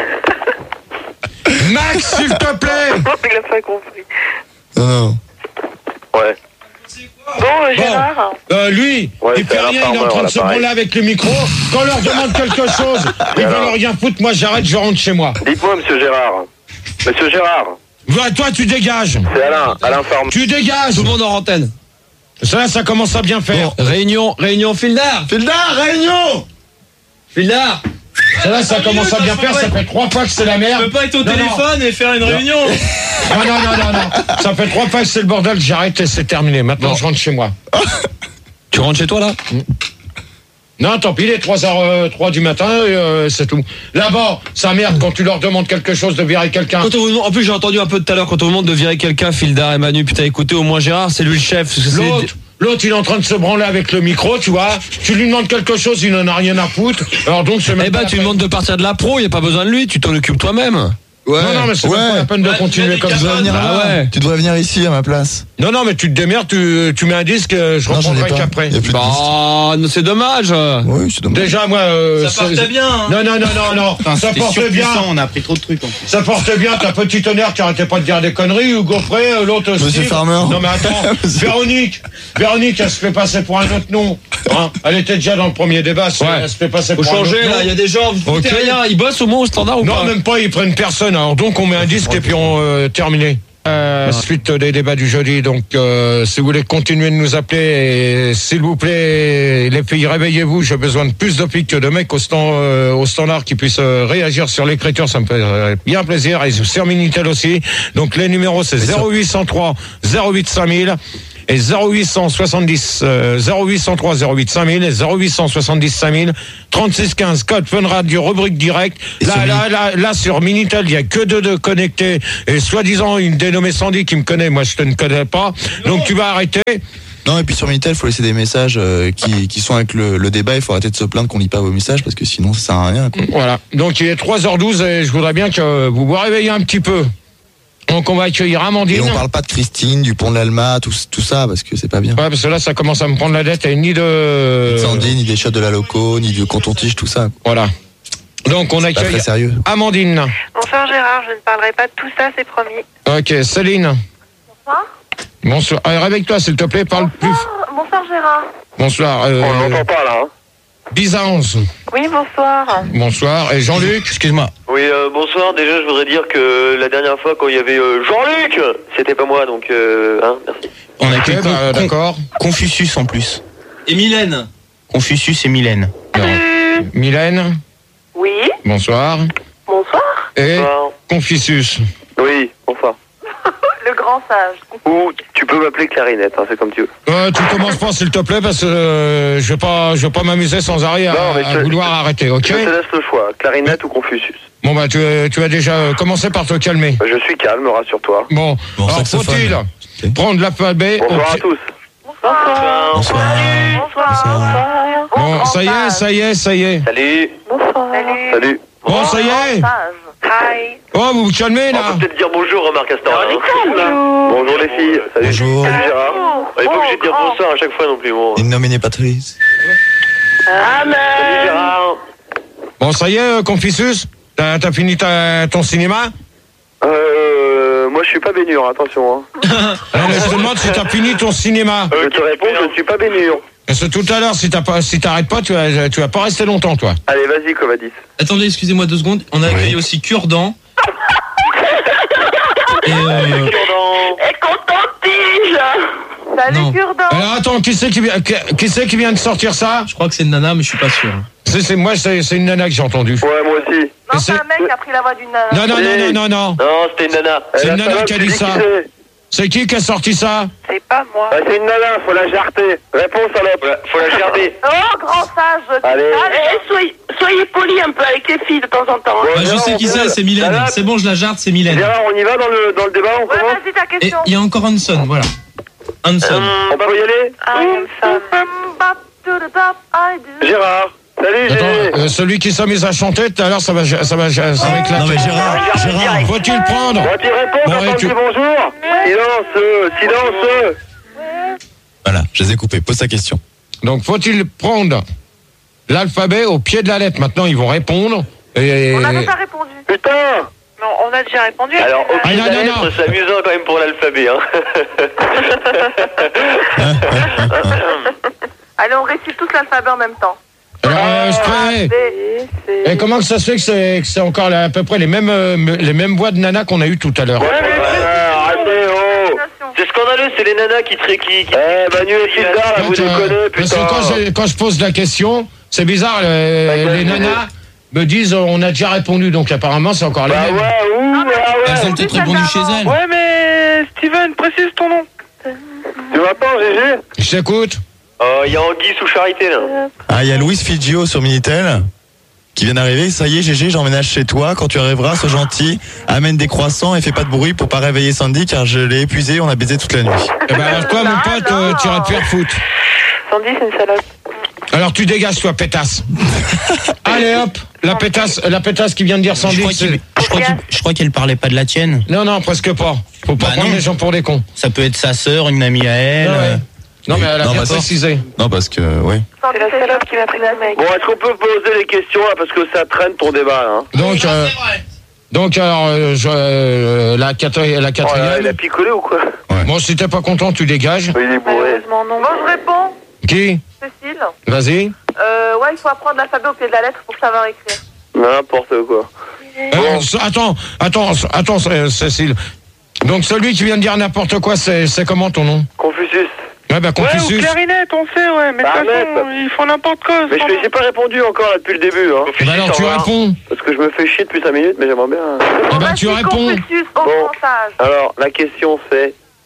Max, s'il te plaît. Il a pas compris. Non, non. Ouais. Bon, euh, Gérard. Euh, lui, Ouais, il c'est fait Alain rien, il est en Farmer, train de là, se pareil. branler avec le micro. Quand on leur demande quelque chose, ils alors veulent rien foutre. Moi, j'arrête, je rentre chez moi. Dites-moi, monsieur Gérard. Monsieur Gérard. Ouais, toi, tu dégages. C'est Alain. Alain Farmer. Tu dégages. Tout le monde en antenne. Ça, ça commence à bien faire. Réunion, réunion, Fildar. Fildar, réunion. Fildar. Ça, là, ça commence à bien faire. Ça fait trois fois que c'est la Tu merde. peux pas être au Non, téléphone et faire une réunion. Non, non, non, non, non. Ça fait trois fois que c'est le bordel. J'arrête et c'est terminé. Maintenant, je rentre chez moi. Tu rentres chez toi là? Non, tant pis, il est trois heures trois du matin, et, euh, c'est tout. Là-bas, ça merde quand tu leur demandes quelque chose de virer quelqu'un. Quand on vous demande- en plus, j'ai entendu un peu tout à l'heure, quand on vous demande de virer quelqu'un, Fildar et Manu, putain, écoutez, au moins Gérard, c'est lui le chef. parce que c'est- L'autre, l'autre, il est en train de se branler avec le micro, tu vois. Tu lui demandes quelque chose, il n'en a rien à foutre. Alors donc, c'est même Eh pas ben, la tu peine. demandes de partir de la pro, y a pas besoin de lui, tu t'en occupes toi-même. Ouais. Non, non, mais c'est ouais. même pas la peine de Ouais, continuer tu comme m'as dit ça. Tu devrais venir Ah là. ouais. Tu devrais venir ici à ma place. Non, non, mais tu te démerdes, tu, tu mets un disque, euh, je Non, j'en ai reprendrai pas. qu'après. Y a plus de Bah, non, c'est dommage. Oui, c'est dommage. Déjà, moi... euh, Ça partait c'est- bien. Hein. Non, non, non, non, non. Putain, ça c'était porte bien. surpuissant, on a appris trop de trucs en plus. Ça porte bien, ta petite honneur qui arrêtait pas de dire des conneries, ou Gaufret, euh, l'autre aussi. Monsieur Farmer. Non, mais attends, Monsieur- Véronique, Véronique, elle se fait passer pour un autre nom. Hein, elle était déjà dans le premier débat, c'est- Ouais. elle se fait passer Faut pour un autre changer, nom. là, il y a des gens, vous foutez Ok. rien, ils bossent au moins au standard ou Non, pas? même pas, ils prennent personne. Alors donc, on met un disque et puis on euh, terminé. Euh, suite des débats du jeudi. Donc, euh, si vous voulez continuer de nous appeler, et, s'il vous plaît, les filles, réveillez-vous. J'ai besoin de plus de filles que de mecs au, stand, euh, au standard qui puissent euh, réagir sur l'écriture. Ça me fait euh, bien plaisir. Et sur Minitel aussi. Donc, les numéros, c'est zéro huit cent trois zéro huit cinq mille. et zéro huit cent soixante-dix, euh, zéro huit cent trois zéro huit cinq mille et zéro huit cent soixante-dix cinq mille, trente-six quinze, code Fun Radio, rubrique direct. Là, là, là, là, sur Minitel, il y a que deux de connectés et soi-disant une dénommée Sandy qui me connaît, moi je te ne connais pas. Donc tu vas arrêter. Non, et puis sur Minitel, il faut laisser des messages euh, qui, qui sont avec le, le débat. Il faut arrêter de se plaindre qu'on lit pas vos messages parce que sinon ça sert à rien, quoi. Voilà. Donc il est trois heures douze et je voudrais bien que vous vous réveillez un petit peu. Donc on va accueillir Amandine. Et on parle pas de Christine, du pont de l'Alma, tout, tout ça, parce que c'est pas bien. Ouais, parce que là ça commence à me prendre la tête et ni de... Ni de Sandy, ni des shots de la loco, ni du coton-tige, tout ça. Voilà. Donc on C'est pas accueille très sérieux. Amandine. Bonsoir Gérard, je ne parlerai pas de tout ça, c'est promis. Ok, Céline. Bonsoir. Bonsoir. Allez, réveille-toi s'il te plaît, parle plus. Bonsoir Gérard. Bonsoir. Euh, On n'entend pas là. Hein. Byzance. Oui, bonsoir. Bonsoir. Et Jean-Luc. Excuse-moi. Oui, euh, bonsoir. Déjà, je voudrais dire que la dernière fois, quand il y avait euh, Jean-Luc, c'était pas moi, donc euh, hein, merci. On a Ok, que bah, Con- d'accord. Confucius en plus. Et Mylène. Confucius et Mylène. Mylène. Oui, Bonsoir. bonsoir. Et Bonsoir. Confucius. Oui, bonsoir. Le grand sage. Ou tu peux m'appeler Clarinette, hein, c'est comme tu veux. Euh, tu commences pas s'il te plaît parce que euh, je vais pas, je vais pas m'amuser sans arrêt à, Non, mais à je- vouloir arrêter, ok? Je te laisse le choix, Clarinette ou Confucius. Bon bah tu, tu as déjà euh, commencé par te calmer. Je suis calme, rassure-toi. Bon, Bon, alors saxophone. faut-il prendre l'alphabet au Bonsoir à pied- tous. Bonsoir. Bonsoir. Bonsoir. Bon, ça y est, ça y est, ça y est. Salut. Bonsoir. Salut. Bon, ça y est. Hi. Oh, vous vous calmez On là. peut peut-être dire bonjour, remarque Astor. Hein. Bonjour. Bonjour les filles. Salut. Bonjour. Salut Gérard. On est pas obligé de dire bonsoir à chaque fois non plus. Bon. In nomine Patrice. Amen. Salut Gérard. Bon, ça y est, euh, Confucius. T'as t'as fini ta, ton cinéma? Euh, moi je suis pas baignure, attention. Hein. Non, mais je te demande si t'as fini ton cinéma. Je te réponds, je ne suis pas baignure. Parce que tout à l'heure, si t'as pas, si t'arrêtes pas, tu vas, tu vas pas rester longtemps, toi. Allez, vas-y, Covadis. Attendez, excusez-moi deux secondes. On accueille aussi Cure-Dent. Et euh, Et coton-tige. Salut Non. Cure-Dent. Alors attends, qui c'est qui, vient- qui, qui c'est qui vient de sortir ça? je crois que c'est une nana, mais je suis pas sûr. C'est, c'est moi, c'est, c'est une nana que j'ai entendue. Ouais, moi aussi. Et Non, c'est- c'est un mec qui a pris la voix d'une nana. Non, non, non, non, non, non. Non, c'était une nana. C'est Eh, une la nana salope, qui a tu dit dis ça. qui c'est C'est qui qui a sorti ça? C'est pas moi. Bah, c'est une nana, faut la jarter. Réponds, salope. Faut la, faut la gerber. Oh, grand sage. Allez. Eh, soyez, soyez polis un peu avec les filles de temps en temps. Ouais, Bah, je non, sais on qui peut- c'est, c'est Mylène. Voilà. C'est bon, je la jarde, c'est Mylène. Gérard, on y va dans le, dans le débat, on Ouais, commence. vas-y, ta Et question. il y a encore Hanson, voilà. Hanson. On peut y aller I am femme. Bop to the top, I do. Gérard. Salut, Attends, Gégé. euh, celui qui s'est mis à chanter tout à l'heure, ça va, ça va, ça va éclater. Non mais Gérard, Gérard. Faut-il le prendre? Bon, tu réponds Bon, quand et on tu- dit bonjour. Silence, euh, silence. Voilà, je les ai coupés. Pose ta question. Donc, faut-il prendre l'alphabet au pied de la lettre? Maintenant, ils vont répondre. Et... On n'a même pas répondu. Putain. Non, on a déjà répondu. Alors, au Ah, pied non, de la non, lettre, non. c'est amusant quand même pour l'alphabet. Hein. Allez, on récite tous l'alphabet en même temps. Alors, euh, je prends- B, Et comment que ça se fait que c'est, que c'est encore là, à peu près les mêmes, euh, les mêmes voix de nana qu'on a eues tout à l'heure? Ouais, arrêtez, oh. C'est scandaleux, c'est les nanas qui... Qui, qui, qui... Eh, Manu et Sildar, là, vous Quand, euh, déconnez, Parce que putain. quand je, quand je pose la question, c'est bizarre, les, les nanas me disent euh, on a déjà répondu, donc apparemment c'est encore les Bah mêmes. ouais, ouh, ah ouais. Elles ont peut-être répondu chez elles. Ouais, mais Steven, précise ton nom. Tu m'entends, Gégé? Je t'écoute. Oh, il y a Anguille sous Charité, là. Ah, il y a Louis Figio sur Minitel qui vient d'arriver. Ça y est, Gégé, j'emménage chez toi. Quand tu arriveras, sois gentil. Amène des croissants et fais pas de bruit pour pas réveiller Sandy car je l'ai épuisé. On a baisé toute la nuit. Eh ben alors toi, mon pote, euh, tu iras te faire foutre. Sandy, c'est une salope. Alors tu dégages, toi, pétasse. Allez hop, la pétasse, la pétasse qui vient de dire Je Sandy. crois, c'est- qu'il- je, crois qu'il- je crois qu'elle parlait pas de la tienne. Non, non, presque pas. Faut pas Bah prendre non. les gens pour des cons. Ça peut être sa sœur, une amie à elle. Ah ouais. euh, Non, mais elle a Non, bien bah, précisé. Non, parce que, ouais. C'est la salope qui m'a pris mon mec. Bon, est-ce qu'on peut poser les questions, là, parce que ça traîne ton débat, là, hein. Donc, euh, donc alors, euh, je, euh, la, quatri- la Oh, là, quatrième. il a picolé ou quoi? Bon, si t'es pas content, tu dégages. Il est bourré. Malheureusement, non. Bon, je réponds. Qui? Cécile. Vas-y. Euh, ouais, il faut apprendre l'alphabet au pied de la lettre pour savoir écrire. N'importe quoi. Euh, c- attends, attends, c- attends, C- Cécile. Donc celui qui vient de dire n'importe quoi, c'est, c'est comment ton nom? Confucius. Ouais, bah Ouais, ou Confucius. clarinette, on sait, ouais. Mais de toute Clarinette. façon, ils font n'importe quoi. Mais je sans- n'ai j'ai pas répondu encore, là, depuis le début, hein. Bah alors tu réponds. Parce que je me fais chier depuis cinq minutes, mais j'aimerais bien. Eh ben tu Vas-y, réponds. Confucius, au Bon. grand sage. Alors, la question c'est,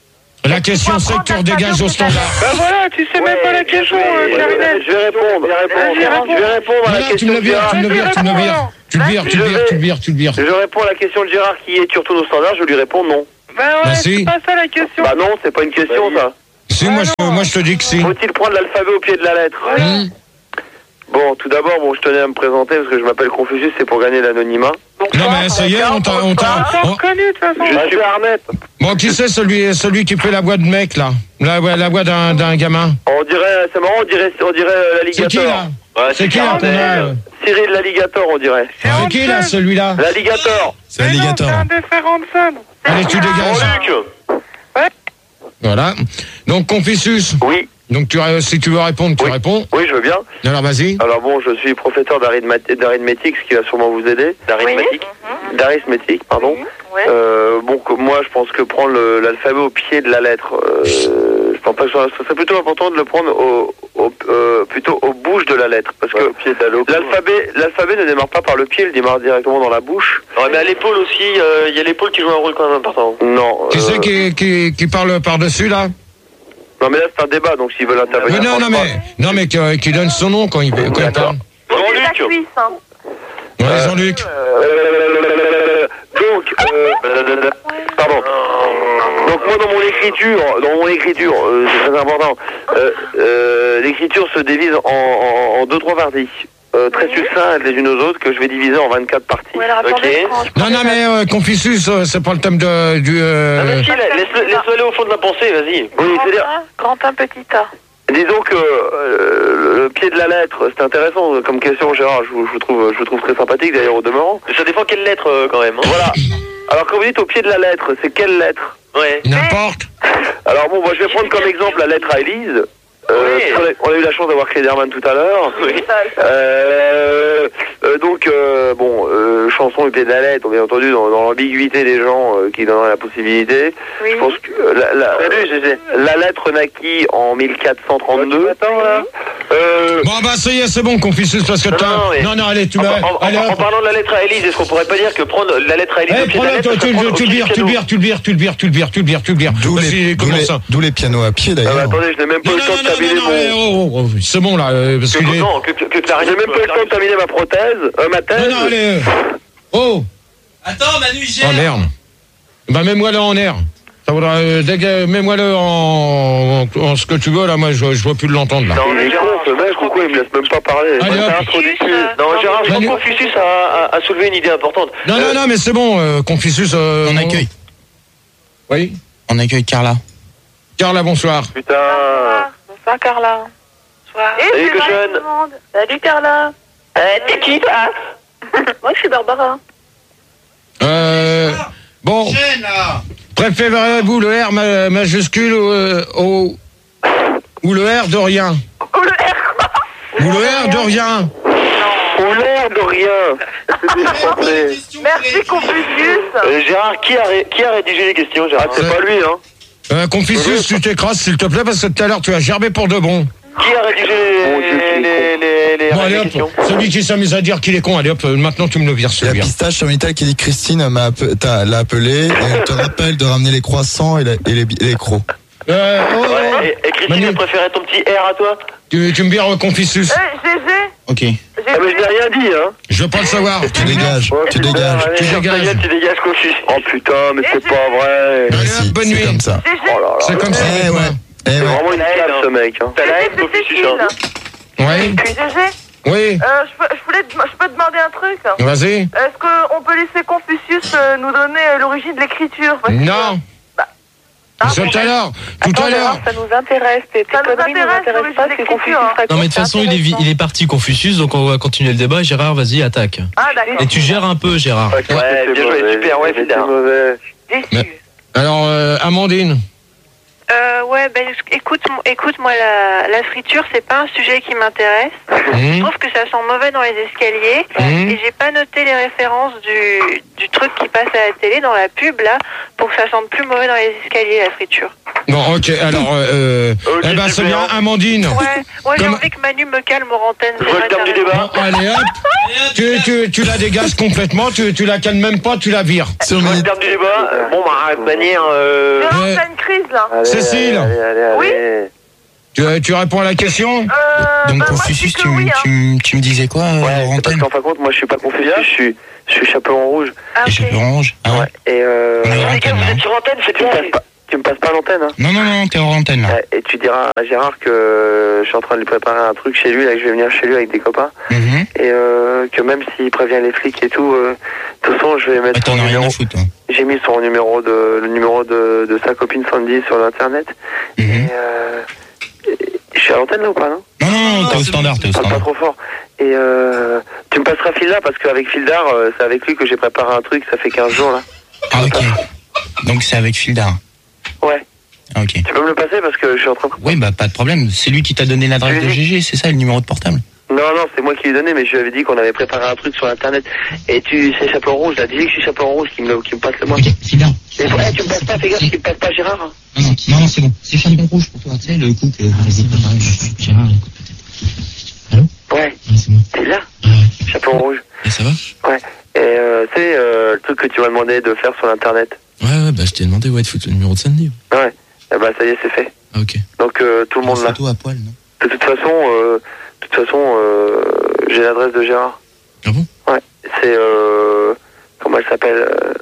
La question c'est que tu redégages au standard. Bah voilà, tu sais même pas la question, Clarinette. Je vais répondre, je vais répondre, je vais répondre à la Voilà, tu question me le de vires, Gérard. tu me le vires, tu me le vires. Tu le vires, tu le vires, tu le vires, tu le vires. Je réponds à la question de Gérard qui est sur tous nos standards, je lui réponds non. Bah ouais, Bah c'est si. pas ça la question. Bah non, c'est pas une question ça. Si, moi je, moi je te dis que si. Faut-il prendre l'alphabet au pied de la lettre? Mmh. Bon, tout d'abord, bon, je tenais à me présenter parce que je m'appelle Confucius, c'est pour gagner l'anonymat. Non mais ça y est, on t'a... On t'a On on- reconnu de toute façon. Je suis Arnett. Bon, qui c'est celui, celui qui fait la voix de mec là? La, voix- la voix d'un d'un gamin? On dirait, c'est marrant, on dirait, on dirait euh, C'est qui l'alligator. là? C'est qui là qu'on a? Cyril l'alligator, on dirait. C'est qui là celui-là? L'alligator. C'est alligator. C'est un des frères Hanson. Allez, tu dégages. Jean-Luc. Voilà. Donc Confucius. Oui. Donc tu, ré- si tu veux répondre, tu Oui. réponds. Oui, je veux bien. Alors vas-y. Alors bon, je suis professeur d'arithmat- d'arithmétique, ce qui va sûrement vous aider. D'arithmétique D'arithmétique, pardon. Euh, bon, que- moi, je pense que prendre le- l'alphabet au pied de la lettre, euh, je pense pas que ce ce serait plutôt important de le prendre au, au- euh, plutôt au bouche de la lettre, parce que l'alphabet, l'alphabet ne démarre pas par le pied, il démarre directement dans la bouche. Ouais, mais à l'épaule aussi, euh, il y a l'épaule qui joue un rôle quand même important. Non. Qui euh, c'est qui, qui, qui parle par-dessus là? Non, mais là, c'est un débat, donc s'ils veulent intervenir. Mais non, non, mais, non, mais qui, qui donne son nom quand il, quand il parle. Jean-Luc. Ouais, Jean-Luc. Euh, donc, euh, pardon. Donc moi dans mon écriture, dans mon écriture, euh, c'est très important. Euh, euh, l'écriture se divise en, en, en deux trois parties, euh, très succinctes les unes aux autres, que je vais diviser en vingt-quatre parties. Ok. Non, non, mais euh, Confucius, euh, c'est pas le thème de, du. Euh... Non, mais si, laisse-le laisse-le aller au fond de la pensée, vas-y. Oui, c'est-à-dire, Grand un petit A. disons que euh, le pied de la lettre, c'est intéressant comme question, Gérard. Je vous, je vous trouve, je vous trouve très sympathique d'ailleurs au demeurant. Mais ça dépend quelle lettre euh, quand même. Hein. Voilà. Alors quand vous dites au pied de la lettre, c'est quelle lettre? Ouais. N'importe. Alors bon, moi je vais prendre comme exemple la lettre à Élise. Euh, Oui. on, a, on a eu la chance d'avoir Cléderman tout à l'heure. Oui. Euh, euh, donc, euh, bon, euh, chanson au pied de la lettre, bien entendu, dans, dans l'ambiguïté des gens euh, qui donneraient la possibilité. Oui. Je pense que euh, la, la, la lettre naquit en mille quatre cent trente-deux. Euh, Bon, bah, ça y est, c'est bon, Confucius, parce que Non, t'as. non, mais- Non, non, allez, tu En, vas. en- Allez, en- en hop. parlant de la lettre à Élise, est-ce qu'on pourrait pas dire que prendre la lettre à Élise Eh, au pied de la prends-le, lettre, toi, ça tu prend le au tu le pied vires, du tu le piano. vires, tu le vires, tu le vires, tu le vires, tu le vires, tu le vires, tu le vires. D'où Vas-y, les, d'où comment les- ça? d'où les pianos à pied ah bah, d'ailleurs. attendez, je n'ai même pas Non, eu le temps non, de non, terminer non, non, eh, mon... oh, oh, oh, c'est bon là, euh, parce Que, qu'il est. non, que, que, que J'ai Clarisse même pas eu le temps de terminer ma prothèse, euh, ma thèse. Non, non, allez. euh. Oh! Attends, Manu, il gère. Oh merde. Bah, mets-moi le en air. Ça voudra. Euh, déga- mets-moi le en, en, en ce que tu veux là, moi je, je veux plus l'entendre là. Non, Il mais est con, Gérard, ce mec, pourquoi il me laisse même pas parler? Allez, C'est hop. un trou du cul. non, Gérard, je crois Manu- que Confucius a, a, a soulevé une idée importante. Non, non, non, mais c'est bon, euh, Confucius. Euh, On accueille. Oui. On accueille Carla. Carla, bonsoir. Putain. Bonsoir Carla. Bonsoir. Salut, salut cochonne. tout le monde. Salut Carla. Euh, t'es qui, toi? Moi je suis Barbara. Euh, bon, Gêne, là. préférez-vous le R ma- majuscule euh, au, ou le R de rien? Oh le R quoi. Ou le R de rien? Ou l'air de rien. Merci Confucius. Euh, Gérard, qui a, ré- qui a rédigé les questions, Gérard? Ah, c'est pas lui, hein. Euh, Confucius, tu t'écrases s'il te plaît parce que tout à l'heure tu as gerbé pour de bon. Qui a rédigé Mon Dieu, les, qu'il est les, les, les, Bon, les allez hop, questions? celui qui s'amuse à dire qu'il est con, allez hop, euh, maintenant tu me le vires Il y a celui-là. Pistache sur Minitel qui dit Christine m'a appe- t'a- l'a appelé et elle te rappelle de ramener les croissants et, la- et les, et les crocs. Euh, oh, oh, Ouais, et, et Christine, Manu. elle préférait ton petit R à toi? tu, tu me vires euh, Confucius. Eh Gégé. Ok. Ah, mais je n'ai rien dit, hein. Je veux pas le savoir. Tu dégages, Ouais, tu putain, dégages. allez, Tu ferme ta dégages. gueule, Tu dégages, Confucius. Oh putain, mais c'est pas vrai. Allez, Si, bonne c'est nuit. comme ça. Gégé. Oh là là. C'est comme ça. Eh avec moi. ouais. Eh C'est ouais. vraiment une classe, ce mec. Hein. T'as la haine, Gégé, c'est Confucius, Cécile. hein. Oui, Gégé. oui, Euh, je, peux, je, voulais, je peux demander un truc. vas-y. Est-ce qu'on peut laisser Confucius euh, nous donner euh, l'origine de l'écriture? Parce que- Non. Ah, Tout bon, à l'heure, tout Attends, à l'heure. Ça nous intéresse. Tes Ça nous conneries nous intéresse, intéressent oui, pas. c'est C'est Confucius. l'écriture. Non mais de toute façon il est, vi- il est parti Confucius, donc on va continuer le débat. Gérard, vas-y, attaque. Ah, d'accord. Et tu gères un peu, Gérard. Ouais, bien joué, super, ouais, c'est mauvais. Mais- alors, euh, Amandine. Euh, ouais, ben écoute, écoute, moi la, la friture, c'est pas un sujet qui m'intéresse. Mmh. Je trouve que ça sent mauvais dans les escaliers Mmh. et j'ai pas noté les références du, du truc qui passe à la télé dans la pub là pour que ça sente plus mauvais dans les escaliers la friture. Bon, ok, alors, euh, Ok, eh ben, c'est super. bien, Amandine. Ouais, ouais, j'ai Comme- envie que Manu me calme aux antennes. Je vois le terme du débat. Bon, allez, hop. tu, tu, tu la dégages complètement, tu, tu la calmes même pas, tu la vires. Sur Le Mini- terme du débat, bon bah la manière. Euh... Gérard, Ouais. t'as une crise là. Allez, Cécile. allez, allez, allez, Oui. allez. Tu, tu réponds à la question? Euh, Donc bah, moi, je Confucius, dis que tu, oui, hein. tu, m- tu me disais quoi euh, Ouais, hors c'est parce antenne? qu'en fin de compte, moi je suis pas Confucius, je suis, je suis chaperon rouge. Ah, Et ok. chapeau orange. Ah ouais. Ouais. Et euh. On est hors Les gars, antenne vous là. êtes sur antenne, c'est Tu me bien. passes pas, tu me passes pas l'antenne, hein. Non, non, non, t'es hors antenne là. Ouais, et tu diras à Gérard que je suis en train de lui préparer un truc chez lui, là, que je vais venir chez lui avec des copains. Mhm. Et euh, que même s'il prévient les flics et tout, euh, de toute façon, je vais mettre Ah, son t'en as rien numéro. à foutre, toi. J'ai mis son numéro de le numéro de, de sa copine Sandy sur l'internet. Mhm. Et euh, je suis à l'antenne là ou pas, non? Non, non, non, t'es au standard, t'es au Parle pas standard. trop fort. Et euh, tu me passeras Fildar parce qu'avec Fildar, euh, c'est avec lui que j'ai préparé un truc, ça fait quinze jours là. Ah, ok. Donc c'est avec Fildar. Ouais. Ah, ok. Tu peux me le passer parce que je suis en train de... Oui, bah pas de problème. C'est lui qui t'a donné l'adresse de G G, c'est ça, le numéro de portable? Non, non, c'est moi qui lui ai donné, mais je lui avais dit qu'on avait préparé un truc sur internet. Et tu, c'est chaperon rouge, là, dis-lui que je suis chaperon rouge qui me, qui me passe le moi. Ok, Fildar. Et ouais, tu me passes pas, fais gaffe, tu me passes pas Gérard. Hein. Non, non, non, non, c'est bon. C'est Chaperon rouge pour toi, tu sais, le coup que vous avez préparé. Gérard, écoute peut-être. Allô? Ouais, Ouais, c'est moi. t'es là, Ah ouais. chaperon rouge. Et ça va? Ouais. Et euh, tu sais, euh, le truc que tu m'as demandé de faire sur l'internet. Ouais, ouais, bah je t'ai demandé, ouais, de foutre le numéro de Sandy. Ouais. Eh ben, ça y est, c'est fait. Ah, ok. Donc, euh, tout le monde là. Photo à poil, non? De toute façon, euh, de toute façon, euh, j'ai l'adresse de Gérard. Ah bon? Ouais. C'est, euh, comment elle s'appelle euh,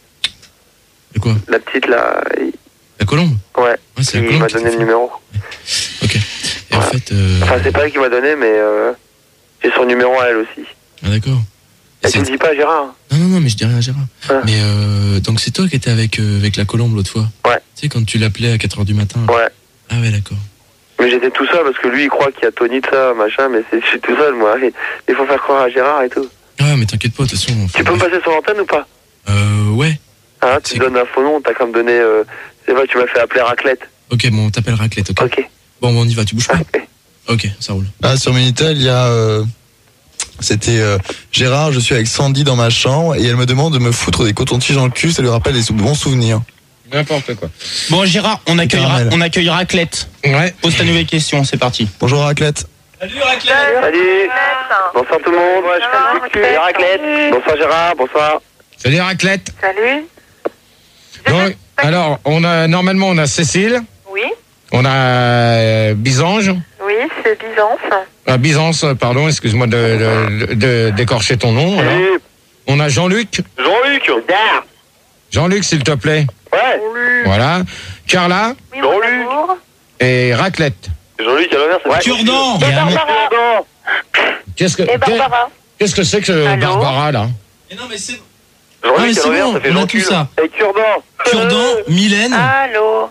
Et quoi? la petite là. il- La colombe? Ouais. Ouais, c'est la Il colombe m'a qui donné t'a le fait. numéro. Ok. Et en fait, euh... Enfin, c'est pas elle qui m'a donné, mais euh, j'ai son numéro à elle aussi. ah, d'accord. Et tu le dis pas à Gérard. Non, non, non, mais je dis rien à Gérard. Ah. Mais euh, donc c'est toi qui étais avec, euh, avec la colombe l'autre fois? Ouais. Tu sais, quand tu l'appelais à quatre heures du matin? Ouais. Ah ouais, d'accord. Mais j'étais tout seul parce que lui il croit qu'il y a Tony de ça, machin, mais c'est, je suis tout seul moi. Et il faut faire croire à Gérard et tout. Ah ouais, mais t'inquiète pas, de toute façon... enfin, Tu peux me bref. passer sur l'antenne ou pas? Euh, ouais. Hein, tu C'est- me donnes un faux nom, t'as qu'à me donner. Euh, c'est vrai, tu m'as fait appeler Raclette. Ok, bon, on t'appelle Raclette, ok? Ok. Bon, bon, on y va, tu bouges pas? Ok. Ok, ça roule. Ah, sur Minitel, il y a. euh, C'était euh, Gérard, je suis avec Sandy dans ma chambre et elle me demande de me foutre des cotons-tiges dans le cul, ça lui rappelle des sou- bons souvenirs. N'importe quoi. Bon, Gérard, on accueille, Caramel. Ra- on accueille Raclette. Ouais. Pose ta nouvelle question, c'est parti. Bonjour Raclette. Salut. Salut. Bonsoir tout le monde. Moi, je fais le cul. Raclette. Bonsoir Gérard, bonsoir. Salut Raclette. Salut. Donc, alors, on a, normalement, on a Cécile, Oui. on a euh, Bisange, Oui, c'est Byzance. ah, Byzance, pardon, excuse-moi de, de- de- d'écorcher ton nom. alors. Salut. On a Jean-Luc. Jean-Luc. Gare. Jean-Luc, s'il te plaît. Ouais. Voilà. Carla Oui, mon Jean-Luc. amour. et Raclette. Jean-Luc à l'envers, c'est Cure-dent! Et Barbara. Qu'est-ce que, Et Barbara. qu'est-ce que c'est que ce Allô Barbara, là? Mais non, mais c'est... Ah, mais Jean-Luc à c'est l'envers, bon, ça fait on a Jean-Cul. tout ça. Et Cure-dent. Cure-dent, Mylène. Allô.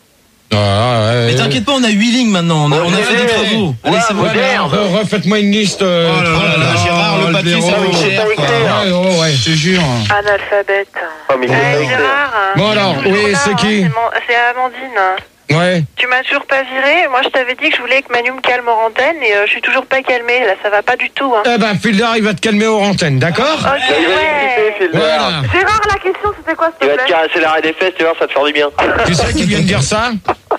Ah, ouais, Mais ouais. t'inquiète pas, on a huit lignes maintenant, on a, on a fait des travaux. Allez, c'est bon. Ouais, alors, re- refaites-moi une liste. euh, Oh là là là, Gérard, le papier, blaireau. ça coûte cher, quoi. Ouais, ouais, ouais. Je te jure. Analphabète. Oh, mais il est Euh, pas écrit. Gérard. Bon, alors, toujours oui, là, c'est hein, qui? mon- C'est Amandine. Ouais. Tu m'as toujours pas viré. Moi, je t'avais dit que je voulais que Manu me calme en antenne et euh, je suis toujours pas calmée. Là, ça va pas du tout. Hein. Eh ben, Fildar, il va te calmer aux antennes, d'accord? Ok, Il va ouais. discuter, Phil. Voilà. Gérard, la question, c'était quoi, Il s'il va te te plaît? caresser l'arrêt des fesses, tu vois, ça va te faire du bien. Tu sais qui vient de dire ça?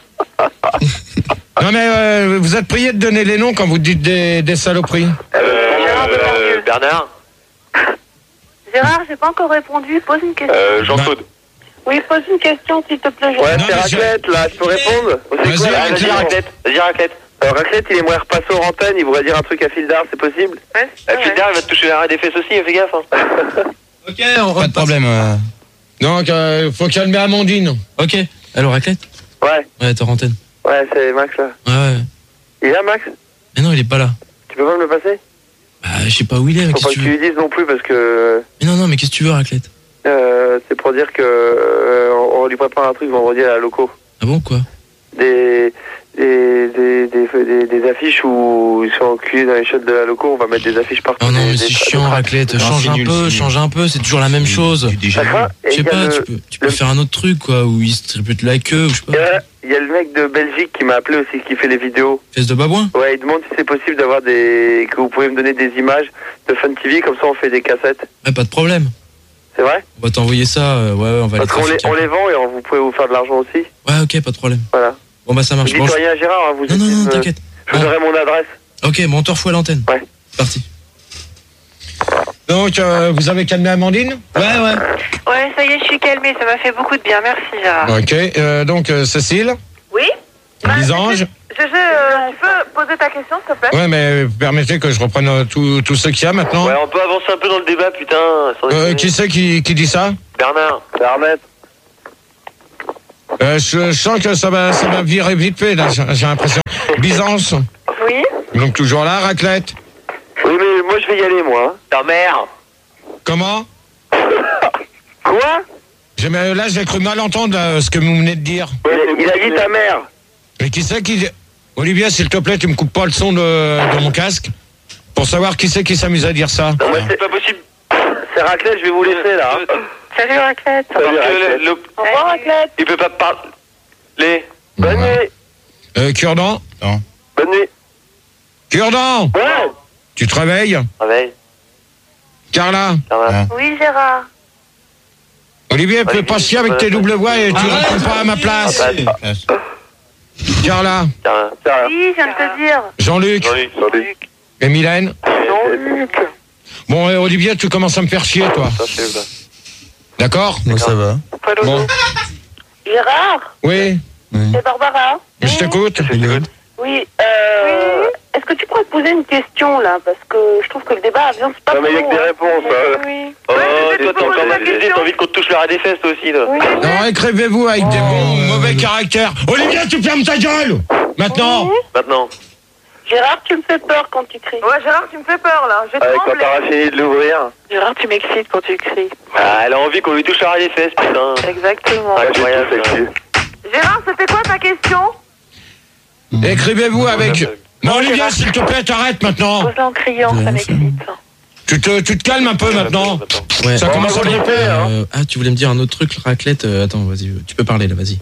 Non, mais euh, vous êtes prié de donner les noms quand vous dites des, des saloperies. Euh, euh, Bernard. Gérard, j'ai pas encore répondu. Pose une question. Euh, Jean-Claude. Oui, pose une question, s'il te plaît. Ouais, Non, c'est mais je- Raclette, là, tu peux répondre? C'est Vas-y, quoi, là? Raclette. Vas-y, Raclette. Vas-y, Raclette. Euh, Raclette, il aimerait repasser aux antennes, il voudrait dire un truc à Fildar, c'est possible? Ouais, Euh, ouais. Fildar, il va te toucher l'arrêt des fesses aussi, fais gaffe. Hein. Ok, on Pas de problème. euh. Donc, euh, faut calmer Amandine. Ok, alors Raclette? Ouais, Ouais, t'es en antenne. ouais, c'est Max, là. Ouais, ouais. Il est là, Max? Mais non, il est pas là. Tu peux pas me le passer? Bah, je sais pas où il est, mais Faut qu'est-ce pas que que tu tu veux? lui dises non plus, parce que... Mais non, non, mais qu'est-ce que tu veux, Raclette? Euh, c'est pour dire que... Euh, on lui prépare un truc vendredi à la loco. Ah bon, quoi? Des... Des, des, des, des, des affiches où ils sont enculés dans les shots de la loco, on va mettre des affiches partout. Oh non, des- mais des- c'est des- chiant, Raclette. Non, Change c'est un nul, peu, c'est change un peu, c'est toujours la même chose. Du déjà Ça vu. craint. Et Je sais il y a pas, le- tu peux, tu peux le- faire un autre truc, quoi, où il se tripute la queue, ou je sais Il y pas. a- il y a le mec de Belgique qui m'a appelé aussi, qui fait les vidéos. Fesse de babouin? Ouais, il demande si c'est possible d'avoir des... que vous pouvez me donner des images de Fun T V, comme ça on fait des cassettes. Ouais, pas de problème. C'est vrai? On va t'envoyer ça, euh, ouais, ouais, on va les Parce qu'on les, trafiquer. on les vend et on, vous pouvez vous faire de l'argent aussi. Ouais, ok, pas de problème. Voilà. Bon, bah ça Vous marche. dites Bon, je- rien à Gérard, hein, vous Non, non, dites, non, euh, t'inquiète. Je vous donnerai mon adresse. Ok, bon, on te refoue à l'antenne. Ouais. C'est parti. Donc, euh, vous avez calmé Amandine? Ouais, ouais. Ouais, ça y est, je suis calmée, ça m'a fait beaucoup de bien, merci Gérard. Ok, euh, donc euh, Cécile? Oui. Lisange? Gégé, euh, tu peux poser ta question, s'il te plaît? Ouais, mais permettez que je reprenne euh, tout, tout ce qu'il y a maintenant. Ouais, on peut avancer un peu dans le débat, putain. sans Euh, déconner. qui c'est qui, qui dit ça? Bernard. Bernard. Euh, je, je sens que ça va, ça va virer vite fait, là, j'ai j'ai l'impression. Byzance? Oui. Donc toujours là, raclette? Oui, mais moi je vais y aller, moi. Ta mère. Comment? Quoi? J'ai- mais Là, j'ai cru mal entendre là, ce que vous venez de dire. Il a dit ta mère. Mais qui c'est qui... Olivier, s'il te plaît, tu me coupes pas le son de, de mon casque pour savoir qui c'est qui s'amuse à dire ça. Non, c'est pas possible. C'est Raclette, je vais vous laisser là. Salut Raclette. Salut, Parce que Raclette. le- le- Au revoir Raclette. Il peut pas parler. Bonne nuit. Euh, Cure-dent? Non. Bonne nuit. Cure-dent! Ouais. Tu te réveilles? Réveille. Carla? Carla. Oui Gérard. Olivier, peux pas chier avec tes doubles voix et tu réponds pas à ma place. Carla? Carla. Oui, je viens de te dire. Jean-Luc? Jean-Luc. Et Mylène? Jean-Luc. Bon, et Olivier, tu commences à me faire chier, toi. Ça, c'est là. D'accord? Donc ça va. Bon. Gérard, Oui? c'est Barbara. Je t'écoute? Oui, euh, est-ce que tu pourrais te poser une question là? Parce que je trouve que le débat avance pas Non, mais il y a trop, que des hein. réponses. hein. Oui. Oh, Ouais, toi, je t'as peux encore poser mal ma baisé, question. t'as envie qu'on te touche le ras des fesses, toi aussi, là. Oui. Non, écrivez-vous avec des bons mauvais caractères. Olivier, tu fermes ta gueule! Maintenant! Maintenant. Gérard, tu me fais peur quand tu cries. Ouais, Gérard, tu me fais peur là. J'ai Ouais, quand tremblé. t'auras fini de l'ouvrir. Gérard, tu m'excites quand tu cries. Ah, elle a envie qu'on lui touche le ras des fesses, putain. Exactement. Incroyable, Ouais, ça. Gérard, c'était quoi ta question? Écrivez-vous avec... Non, Olivier, s'il te plaît, t'arrêtes maintenant. Pose-la en criant, ça m'excite. Tu te, tu te calmes un peu maintenant. Ouais. Ça commence à gripper, hein. Euh, ah, tu voulais me dire un autre truc, raclette. euh, attends, vas-y, tu peux parler là, vas-y.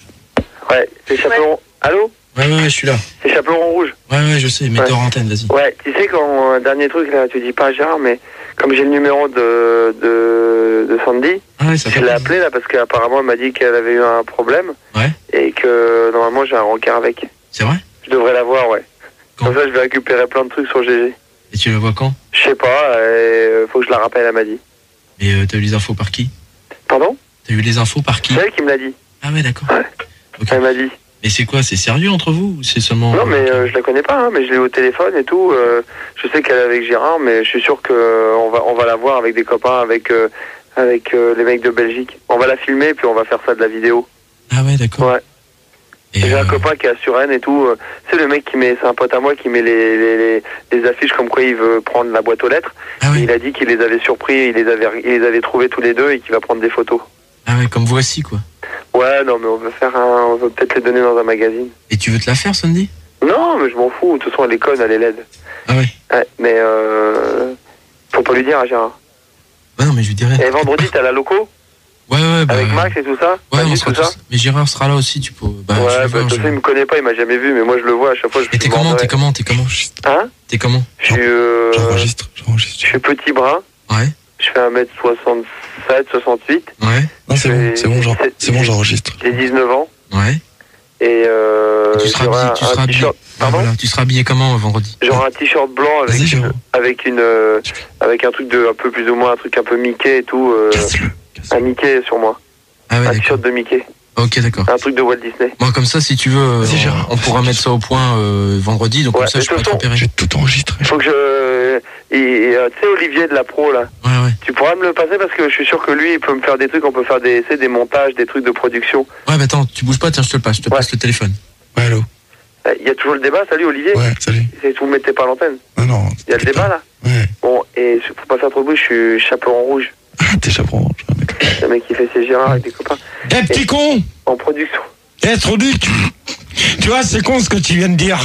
Ouais, c'est Chaperon. Allô? Ouais, ouais, ouais, je suis là. C'est Chaperon Rouge. Ouais, ouais, je sais, mais Ouais. hors antenne, vas-y. Ouais, tu sais, quand, euh, dernier truc là, tu dis pas à Gérard, mais comme j'ai le numéro de, de, de Sandy, Ah ouais, ça je fait. l'ai appelé là parce qu'apparemment elle m'a dit qu'elle avait eu un problème. Ouais. Et que normalement j'ai un rencard avec. C'est vrai? Je devrais la voir, ouais. Quand? Comme ça, je vais récupérer plein de trucs sur G G. Et tu le vois quand? Je sais pas, euh, faut que je la rappelle, elle m'a dit. Et euh, t'as eu les infos par qui? Pardon? T'as eu les infos par qui? C'est elle qui me l'a dit. Ah ouais, d'accord. Ouais. Ok. Elle m'a dit. Et c'est quoi? C'est sérieux entre vous ou c'est seulement... Non, mais euh, je la connais pas, hein, mais je l'ai eu au téléphone et tout. euh, je sais qu'elle est avec Gérard, mais je suis sûr que euh, on va on va la voir avec des copains, avec euh, avec euh, les mecs de Belgique. On va la filmer puis on va faire ça de la vidéo. Ah ouais, d'accord. Ouais. Et J'ai euh, un copain qui est à Suresnes et tout. euh, C'est le mec qui met, c'est un pote à moi qui met les, les, les, les affiches comme quoi il veut prendre la boîte aux lettres. Ah ouais. Il a dit qu'il les avait surpris, il les avait, il les avait trouvés tous les deux et qu'il va prendre des photos. Ah ouais, comme voici quoi. Ouais, non, mais on veut faire un, on veut peut-être les donner dans un magazine. Et tu veux te la faire, Sandy? Non, mais je m'en fous. De toute façon, elle est conne, elle est laide. Ah ouais. Ouais, mais euh, faut pas lui dire à Gérard. Ouais, non, mais je lui dirais. Et vendredi, t'as la loco Ouais, ouais, bah. avec Max et tout ça. Ouais, Manu, on sera tout ça. tous. Mais Gérard sera là aussi, tu peux. Bah, je Ouais, vais bah, voir, de toute je- façon, il me connaît pas, il m'a jamais vu, mais moi je le vois à chaque fois. Je Et t'es je comment? m'en T'es vais. comment? T'es comment? Hein? T'es comment? Je suis. Euh, J'enregistre, j'enregistre. je suis petit brun. Ouais. Je fais un mètre soixante-sept, soixante-huit. Ouais. Non, c'est bon, c'est bon, j'en- c'est bon, j'enregistre. J'ai dix-neuf ans. Ouais. Et euh. Et tu seras j'aurai habillé, un- tu un seras habillé. t-shirt- Ah, Pardon? voilà. Tu seras habillé comment euh, vendredi? J'aurai un t-shirt blanc avec, Vas-y, Jérôme. avec une. euh, avec un truc de. Un peu plus ou moins, un truc un peu Mickey et tout. euh, Casse-le. un Mickey sur moi. Ah ouais, Un d'accord. t-shirt de Mickey. Ok, d'accord. Un truc de Walt Disney. Bon, comme ça, si tu veux, euh, Vas-y, Gérard. on, on pourra mettre ça au point euh, vendredi, donc Ouais, comme ça, mais je pourrai de te toute façon, repérer. J'ai tout enregistré. Faut que je. Et, et, euh, tu sais, Olivier de la Pro, là. Ouais, ouais. Tu pourras me le passer parce que je suis sûr que lui, il peut me faire des trucs. On peut faire des, tu sais, des montages, des trucs de production. Ouais, bah attends, tu bouges pas, tiens, je te le passe, je te Ouais. passe le téléphone. Ouais, allô. Il y a toujours le débat. Salut, Olivier. Ouais, salut. C'est- Vous ne mettez pas à l'antenne. Non, non. Il y a le débat, là. Ouais. Bon, et faut pas faire trop de bruit, je suis chaperon rouge. Ah, t'es chaperon. je vais mettre- C'est un mec qui fait ses Gérard avec des copains. Eh, petit con! En production. Eh, trop du... Tu... tu vois, c'est con ce que tu viens de dire.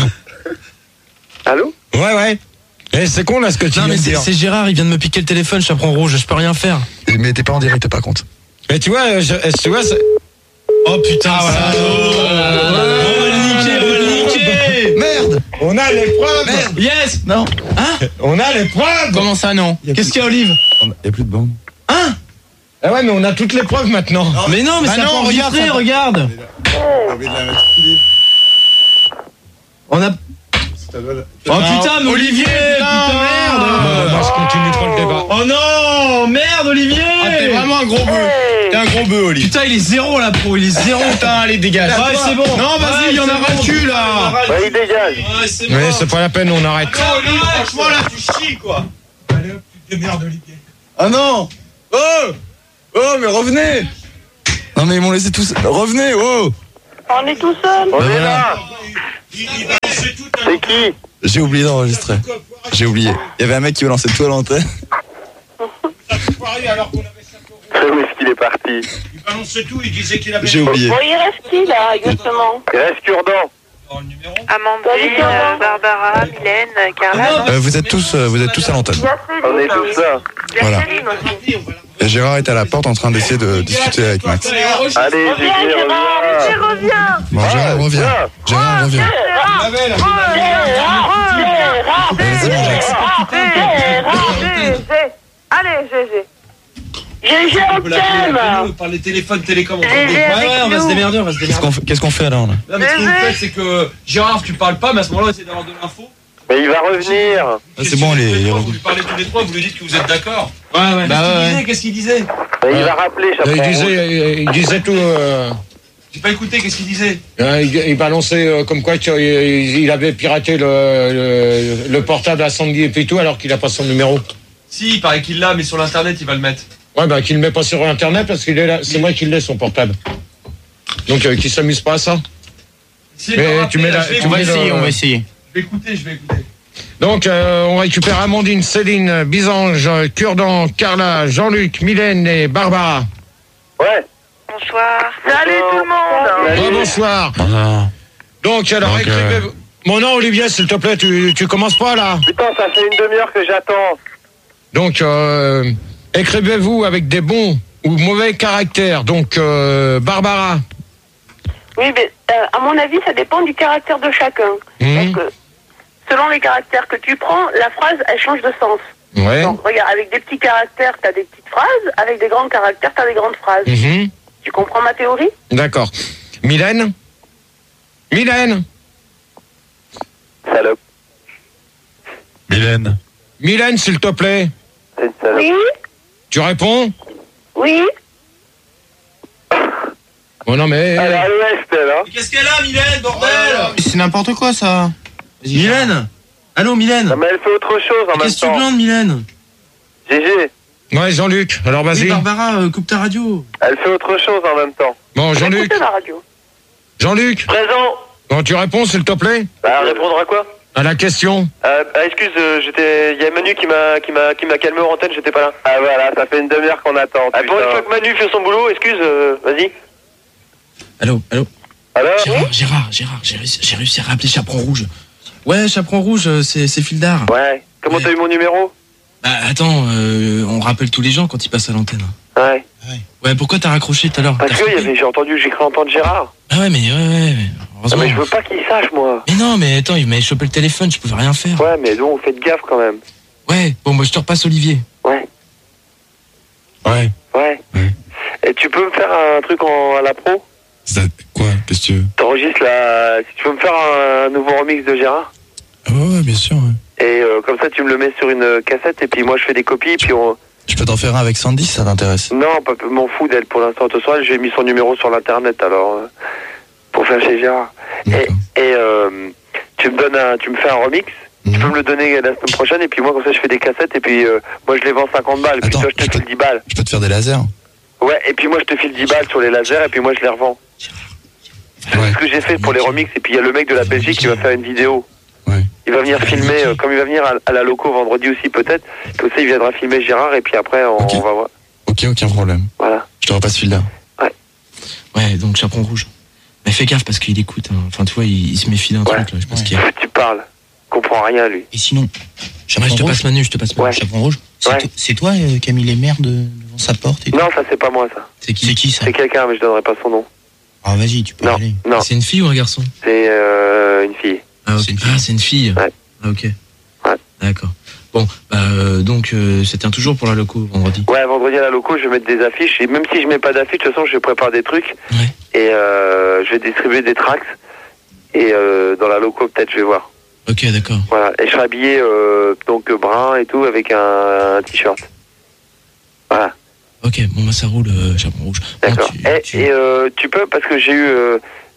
Allô? Ouais, ouais. Eh, c'est con là ce que tu Non, viens mais de c'est dire. c'est Gérard, il vient de me piquer le téléphone, chaperon rouge, je peux rien faire. Mais t'es pas en direct, par contre. Mais tu vois, je, eh, tu vois, c'est- Oh putain, voilà. On va le niquer, on va le niquer. Merde. on a les preuves. Merde. Yes. Non. Hein? On a les preuves. Comment ça, non? Y a Qu'est-ce plus- qu'il y a, Olive? Il y a plus de bande. Hein? Ah ouais, mais on a toutes les preuves maintenant. Mais non, mais Bah ça non, pas regarde, enregistré, ça- regarde. On a... Oh putain, mais Olivier, putain, merde. Euh, dans ce continue pas le débat. Oh non, merde, Olivier. Ah, t'es vraiment un gros bœuf. T'es un gros bœuf, Oli. Putain, il est zéro là, pro. Il est zéro. Putain, allez, dégage. Ouais, c'est bon. Non, vas-y, il y en a ras le cul, là. Ouais, il dégage. Ouais, c'est bon. Mais c'est pas la peine, on arrête. Non, Oli, franchement, là, tu chies, quoi. Allez, hop, tu te démerdes, Olivier. Ah non. Oh. Oh, mais revenez. Non, mais ils m'ont laissé tous. Revenez, oh. On est tout seul. On Bah, est voilà. là. C'est qui? J'ai oublié d'enregistrer. J'ai oublié. Il y avait un mec qui me lançait tout à l'antenne. Où est-ce qu'il est parti? Il balançait tout, il disait qu'il avait... J'ai oublié. Bon, il reste qui là, exactement? Il reste Cure-Dent. Amandine, euh, Barbara, Mylène, euh, Carla. Euh, vous êtes tous, euh, vous êtes tous à l'antenne. On est tous là. Voilà. Et Gérard est à la porte en train d'essayer de discuter avec Max. Allez, Reviens, Gérard, reviens. reviens. Bon, Gérard revient. Gérard revient. Vas-y, mon Jax. Allez, Gégé. Gégé, on t'aime. Par les téléphones télécom. Gégé Ouais, avec ouais, on va nous. se démerder, on va se Qu'est-ce démerder. qu'on fait, qu'est-ce qu'on fait alors là? Non, mais ce que vous faites, c'est que Gérard, tu parles pas, mais à ce moment-là, on essaie d'avoir de l'info. Mais il va revenir. Ah, c'est bon, il est- il est Vous revenu. lui parlez tous les trois, vous lui dites que vous êtes d'accord. Ouais, ouais. Bah ouais, ouais. Qu'est-ce qu'il disait? Mais il va rappeler, Il Chaperon. disait, il disait tout... euh, J'ai pas écouté, qu'est-ce qu'il disait? hein, il, il balançait euh, comme quoi qu'il il avait piraté le, le, le portable à Sandy et puis tout, alors qu'il a pas son numéro. Si, il paraît qu'il l'a, mais sur l'internet, il va le mettre. Ouais, bah qu'il le met pas sur Internet parce qu'il est là, c'est moi qui l'ai son portable. Donc euh, qu'il s'amuse pas à ça. Si, Mais il va tu rappeler, mets la- là, je vais tu mets écouter. le- on va essayer. Je vais écouter, je vais écouter. Donc euh, on récupère Amandine, Céline, Bisange, Cure-Dent, Carla, Jean-Luc, Mylène et Barbara. Ouais. Bonsoir. Salut tout le monde. Oh, bonsoir. Donc alors Donc, euh, écrivez... Mon nom Olivier, s'il te plaît, tu, tu commences pas là. Putain, ça fait une demi-heure que j'attends. Donc euh, écrivez-vous avec des bons ou mauvais caractères. Donc euh, Barbara. Oui, mais euh, à mon avis, ça dépend du caractère de chacun. Mhm. Donc, euh, selon les caractères que tu prends, la phrase, elle change de sens. Ouais. Donc, regarde, avec des petits caractères, t'as des petites phrases. Avec des grands caractères, t'as des grandes phrases. Mhm. Tu comprends ma théorie? D'accord. Mylène. Mylène. Salope. Mylène. Mylène, s'il te plaît. C'est une salope. Oui, Tu réponds? oui. Oh non mais. Elle est à l'ouest, elle, hein. Qu'est-ce qu'elle a, Mylène, bordel? C'est n'importe quoi ça. Mylène. Allô, Mylène. Non, mais elle fait autre chose en même Qu'est-ce que tu temps. glandes, Mylène? Gégé, Ouais, Jean-Luc. Alors Oui, vas-y. Barbara, euh, coupe ta radio. elle fait autre chose en même temps. Bon, Jean-Luc. Écoutez la radio. Jean-Luc. Présent. Bon, tu réponds, s'il te plaît, Bah, répondre à quoi? à la question. Euh, ah, excuse, euh, j'étais. Il y a Manu qui m'a qui m'a qui m'a calmé en antenne, j'étais pas là. Ah voilà, ça fait une demi-heure qu'on attend. Ah, pour une fois que Manu fait son boulot, excuse, euh, vas-y. Allô, allô. Alors Gérard, Gérard, Gérard, j'ai réussi, j'ai réussi à rappeler Chaperon Rouge. Ouais, Chaperon Rouge, euh, c'est c'est Fildar. Ouais. Comment Ouais. t'as eu mon numéro? Bah attends, euh, on rappelle tous les gens quand ils passent à l'antenne. Ouais. Ouais, pourquoi t'as raccroché tout à l'heure? Parce T'as que y frappé avait, j'ai entendu, j'ai cru entendre Gérard. Ah ouais, mais ouais, ouais, mais Non, heureusement. mais je veux pas qu'il sache, moi. Mais non, mais attends, il m'avait chopé le téléphone, je pouvais rien faire. Ouais, mais donc, faites gaffe quand même. Ouais, bon, moi je te repasse Olivier. Ouais. Ouais. Ouais. Et tu peux me faire un truc en, à la pro? Ça, quoi? Qu'est-ce que tu veux? T'enregistres la... Si tu peux me faire un, nouveau remix de Gérard? Ah ouais, ouais, bien sûr. Ouais. Et euh, comme ça, tu me le mets sur une cassette et puis moi, je fais des copies puis on... Je peux t'en faire un avec Sandy si ça t'intéresse. Non, pas m'en fous d'elle pour l'instant. Ce soir, j'ai mis son numéro sur l'internet alors euh, pour faire chez Gérard. Et, et euh, tu me donnes un, tu me fais un remix. Tu peux me le donner la semaine prochaine et puis moi comme ça je fais des cassettes et puis euh, moi je les vends cinquante balles. Puis toi je te file dix balles. Je peux te faire des lasers. Ouais, et puis moi je te file dix balles sur les lasers et puis moi je les revends. C'est ce que j'ai fait pour les remix et puis il y a le mec de la Belgique qui va faire une vidéo. Il va venir filmer, euh, comme il va venir à, à la loco vendredi aussi peut-être, comme ça il viendra filmer Gérard et puis après on, on va voir. Ok, aucun problème. Voilà. Je te repasse celui-là. Ouais, donc Chaperon Rouge. Mais fais gaffe parce qu'il écoute. hein. Enfin, tu vois, il, il se méfie d'un truc là. Je pense qu'il y a. Tu parles, comprends rien lui. Et sinon, Ouais, je te passe Manu, je te passe Manu. Ouais. Chaperon Rouge, c'est Ouais. to- c'est toi euh, qui as mis les merdes devant sa porte et tout. Non, ça c'est pas moi ça. C'est qui, c'est qui ça? C'est quelqu'un mais je donnerai pas son nom. Ah vas-y, tu peux Non, y aller. non, C'est une fille ou un garçon? c'est euh, une fille. Ah, ok. Ah, c'est une fille. Ouais. Ah, ok. Ouais. D'accord. Bon, bah, euh, donc, euh, ça tient toujours pour la loco vendredi. Ouais, vendredi à la loco, je vais mettre des affiches. Et même si je mets pas d'affiches, de toute façon, je prépare des trucs. Ouais. Et euh, je vais distribuer des tracts. Et euh, dans la loco, peut-être, je vais voir. Ok, d'accord. Voilà, et je serai habillé euh, donc brun et tout avec un, un t-shirt. Voilà. Ok, bon bah ça roule, euh, chaperon rouge. D'accord. Bon, tu, et tu... et euh, tu peux, parce que j'ai eu... Euh,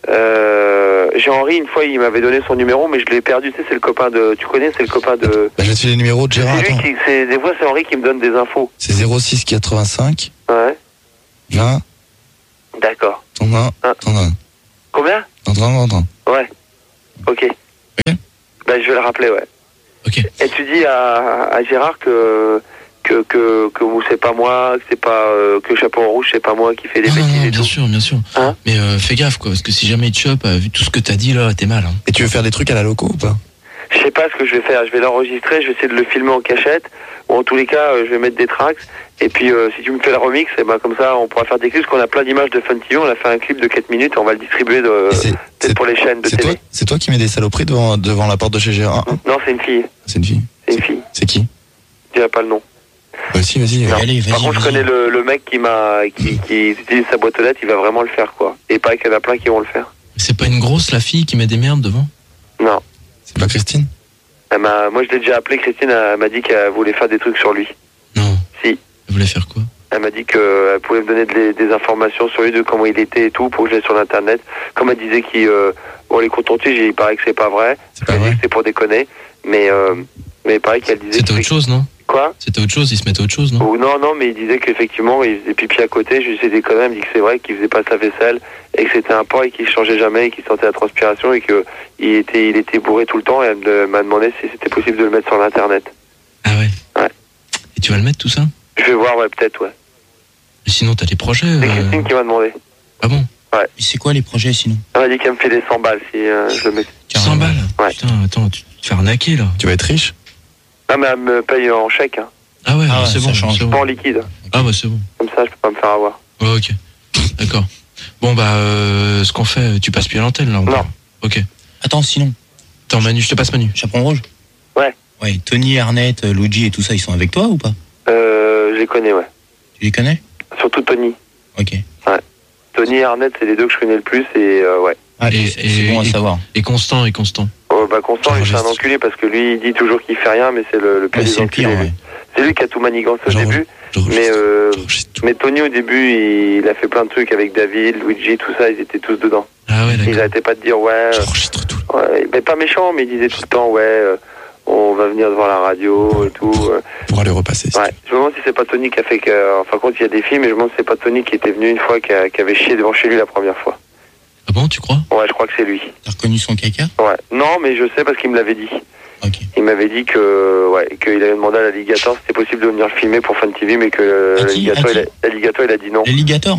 euh, j'ai Henri, une fois, il m'avait donné son numéro, mais je l'ai perdu. Tu sais, c'est le copain de... Tu connais, c'est le copain de... Bah, je vais te filer le numéro de Gérard. C'est lui qui... C'est, des fois, c'est Henri qui me donne des infos. C'est zéro six quatre-vingt-cinq. Ouais. vingt. D'accord. T'en as un. T'en as un. Combien? T'en as un, t'en as un. Ouais. Ok. Ok. Bah, je vais le rappeler, ouais. Ok. Et tu dis à, à Gérard que... Que, que, que vous, c'est pas moi, que c'est pas, euh, que Chaperon Rouge, c'est pas moi qui fais des non, bêtises non, non, et bien tout. sûr, bien sûr. Hein? Mais euh, fais gaffe, quoi, parce que si jamais il te chope, euh, vu tout ce que t'as dit là, t'es mal. Hein. Et tu veux faire des trucs à la loco ou pas? Je sais pas ce que je vais faire. Je vais l'enregistrer, je vais essayer de le filmer en cachette. Ou en tous les cas, euh, je vais mettre des tracks. Et puis, euh, si tu me fais le remix, et ben comme ça, on pourra faire des clips. Parce qu'on a plein d'images de Fun T V. On a fait un clip de quatre minutes et on va le distribuer de, peut-être pour les chaînes de C'est télé. toi, c'est toi qui mets des saloperies devant, devant la porte de chez Gérard? Non, c'est une fille. C'est une fille. C'est une fille. C'est qui? Je dirais pas le nom. Bah si, vas-y. Non. Allez, vas-y, Par contre, vas-y. je connais le, le mec qui m'a, qui, qui utilise sa boîte aux lettres. Il va vraiment le faire, quoi. Et pareil qu'il y en a plein qui vont le faire. C'est pas une grosse, la fille, qui met des merdes devant? Non. C'est pas Christine? Elle m'a, moi, je l'ai déjà appelé. Christine, elle m'a dit qu'elle voulait faire des trucs sur lui. Non. Si. Elle voulait faire quoi? Elle m'a dit qu'elle pouvait me donner des, des informations sur lui, de comment il était et tout, pour que je l'aie sur l'internet. Comme elle disait qu'il, euh, bon, les coton-tiges, il paraît que c'est pas vrai. C'est pas Elle vrai. dit que c'est pour déconner. Mais, euh, mais pareil qu'elle disait. C'était que- autre chose, non? Quoi? C'était autre chose, il se mettait autre chose, non? Ou non, non, mais il disait qu'effectivement, il faisait pipi à côté. Je lui disais des conneries, elle me dit que c'est vrai, qu'il faisait pas sa vaisselle, et que c'était un porc et qu'il changeait jamais, et qu'il sentait la transpiration, et que il était, il était bourré tout le temps, et elle me- m'a demandé si c'était possible de le mettre sur l'internet. Ah ouais? Ouais. Et tu vas le mettre tout ça? Je vais voir, ouais, peut-être, ouais. Et sinon, t'as des projets? C'est euh, Christine qui m'a demandé. Ah bon? Ouais. Et c'est quoi les projets sinon? Elle m'a dit qu'elle me filait cent balles si euh, je le mets. cent balles? Ouais. Putain, attends, tu tu te fais arnaquer là. Tu vas être riche? Non, mais elle me paye en chèque, hein. Ah ouais, Ah ouais, c'est ça bon, change. c'est Pas en bon. liquide. Ah bah c'est bon. Comme ça, je peux pas me faire avoir. Ouais, ok. D'accord. Bon bah, euh, ce qu'on fait, tu passes plus à l'antenne là? ou Non. pas? Ok. Attends, sinon, Attends, Manu, je te passe Manu. Chaperon Rouge? Ouais. Ouais, Tony, Arnett, Luigi et tout ça, ils sont avec toi ou pas? Euh, je les connais, ouais. Tu les connais? Surtout Tony. Ok. Tony et Arnett, c'est les deux que je connais le plus, et euh, ouais. Allez, Et- c'est c'est bon à et- savoir. Et Constant, et Constant. Oh, bah, Constant, lui, c'est un J'enregistre. enculé, parce que lui, il dit toujours qu'il fait rien, mais c'est le, le pire Ouais, des c'est le pire, enculés, ouais. lui. C'est lui qui a tout manigancé au J'enregistre. début. J'enregistre. Mais, euh, J'enregistre tout. mais Tony, au début, il, il a fait plein de trucs avec David, Luigi, tout ça, ils étaient tous dedans. Ah ouais, Ils d'accord. arrêtaient pas de dire, ouais, euh, J'enregistre tout. ouais, mais pas méchant, mais ils disaient tout le temps, ouais, euh, on va venir devant la radio et tout. euh. Pour aller repasser. Ouais, je me demande si c'est pas Tony qui a fait que, enfin, quand il y a des films, mais je me demande si c'est pas Tony qui était venu une fois, qui, a- qui avait chié devant chez lui la première fois. Ah bon, tu crois? Ouais, je crois que c'est lui. T'as reconnu son caca? Ouais. Non, mais je sais parce qu'il me l'avait dit. Ok. Il m'avait dit que, ouais, qu'il avait demandé à l'alligator si c'était possible de venir le filmer pour Fun T V, mais que euh, À qui l'alligator, À il, qui a- l'alligator, il a dit non. L'alligator?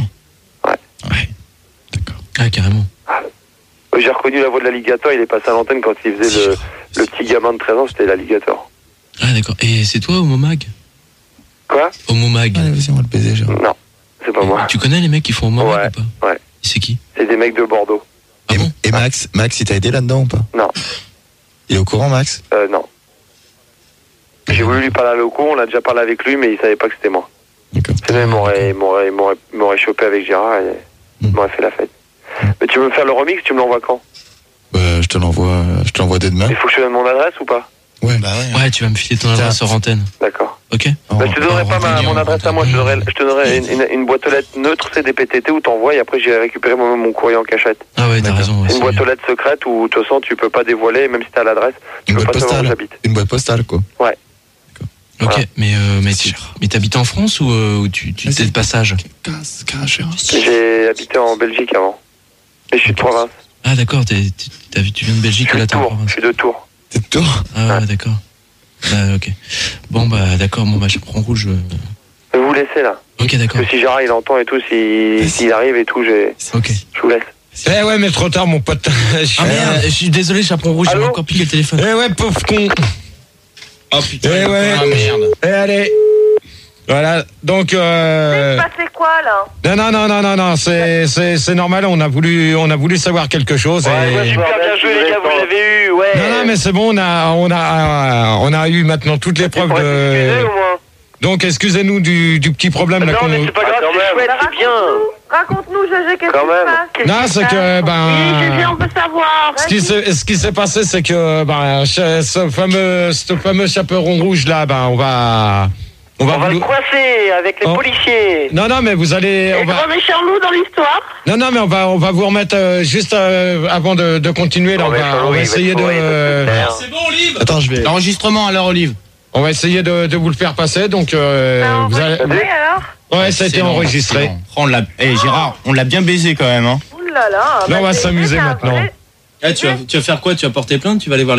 Ah, carrément. J'ai reconnu la voix de l'alligator, il est passé à l'antenne quand il faisait le, le petit gamin de treize ans, c'était l'alligator. Ah d'accord. Et c'est toi, Homo Mag? Quoi? Homo Mag. Allez, vas-y, on va le baiser, Gérard. Non, c'est pas moi. Tu connais les mecs qui font Homo Ouais, Mag ou pas? ouais. C'est qui? C'est des mecs de Bordeaux. Ah Et, bon? et Max, Max, il t'a aidé là-dedans ou pas? Non, Il est au courant, Max? euh, non. J'ai voulu lui parler à Loco, on a déjà parlé avec lui, mais il savait pas que c'était moi. D'accord. Sinon, il m'aurait, il m'aurait, il m'aurait, il m'aurait chopé avec Gérard et il m'aurait fait la fête. Mais tu veux me faire le remix, tu me l'envoies quand? Bah, je te l'envoie, je te l'envoie dès demain. Il faut que je te donne mon adresse ou pas? Ouais. Bah ouais. Ouais, tu vas me filer ton adresse sur antenne. D'accord. Ok? Oh, Bah, je te donnerai on pas va ma, dire, mon on adresse va à moi, je te donnerai, je te donnerai une, une, une boîte aux lettres neutre, c'est des P T T où t'envoies et après j'irai récupérer moi-même mon courrier en cachette. Ah ouais, t'as D'accord. raison. ouais, Une c'est boîte mieux. aux lettres secrète où de toute façon tu peux pas dévoiler, même si t'as l'adresse, tu Une peux boîte pas savoir où postale. j'habite. Une boîte postale, quoi. Ouais. Ok, Voilà. mais, euh, mais, Merci, tu, Gérard. mais t'habites en France ou, euh, ou tu, tu Vas-y. t'es de passage? Casse, casse, Gérard. J'ai habité en Belgique avant. Mais je suis de province. Ah d'accord, t'es, t'es- t'as vu- tu viens de Je Belgique suis et de là t'es en Tours. Je province. suis de Tours. T'es de tour? Ah ouais, d'accord. Ah, ok. Bon bah d'accord, bon bah je prends rouge. euh. Je vais vous laisser là. Ok, d'accord. Parce que si Gérard il entend et tout, si- s'il arrive et tout, j'ai, Ok. je vous laisse. Eh ouais, mais trop tard, mon pote. Ah merde, je suis désolé, chaperon rouge, j'avais Allô encore piqué le téléphone. Eh ouais, pauvre con. Oh putain. Eh ouais. Ah merde. Eh allez. Voilà, donc... Euh... C'est passé quoi là? Non, non, non, non, non, non, c'est, c'est, c'est normal, on a voulu, on a voulu savoir quelque chose. Ouais, et... ouais, super bien joué les gars, vous l'avez eu, ouais. Non, non, mais c'est bon, on a, on a, on a eu maintenant toutes les preuves Pour être excusé de... au moins. Donc, excusez-nous du, du petit problème là Non qu'on mais nous... c'est pas grave, c'est chouette, c'est bien. Raconte-nous, Gégé, qu'est-ce qui Quand se même. passe? Qu'est-ce Non, qui se c'est passe? que, ben. Oui, Gégé, on peut savoir. Ce qui s'est, ce qui s'est passé, c'est que, ben, ce ce fameux, ce fameux chaperon rouge là, ben, on va, on va, On va vous- le coincer avec les Oh. policiers. Non, non, mais vous allez, on Et va, grand méchant loup dans l'histoire. non, non, mais on va, on va vous remettre euh, juste euh, avant de, de continuer. Là, on Ouais, va, Charles, on va il va essayer te de, fourrer, il va te faire. C'est bon, Olive. Attends, je vais. L'enregistrement alors, Olive. on va essayer de, de vous le faire passer. Donc, euh, Bah, vous allez, enregistré, alors? ouais, ça a été C'est bon, enregistré. c'est bon. On l'a, eh, Gérard, on l'a bien baisé quand même, hein. Ouh là là. Là, on bah, va c'est- s'amuser c'est un maintenant. vrai- Eh, tu, vas, tu vas faire quoi? Tu vas porter plainte? Tu vas aller voir les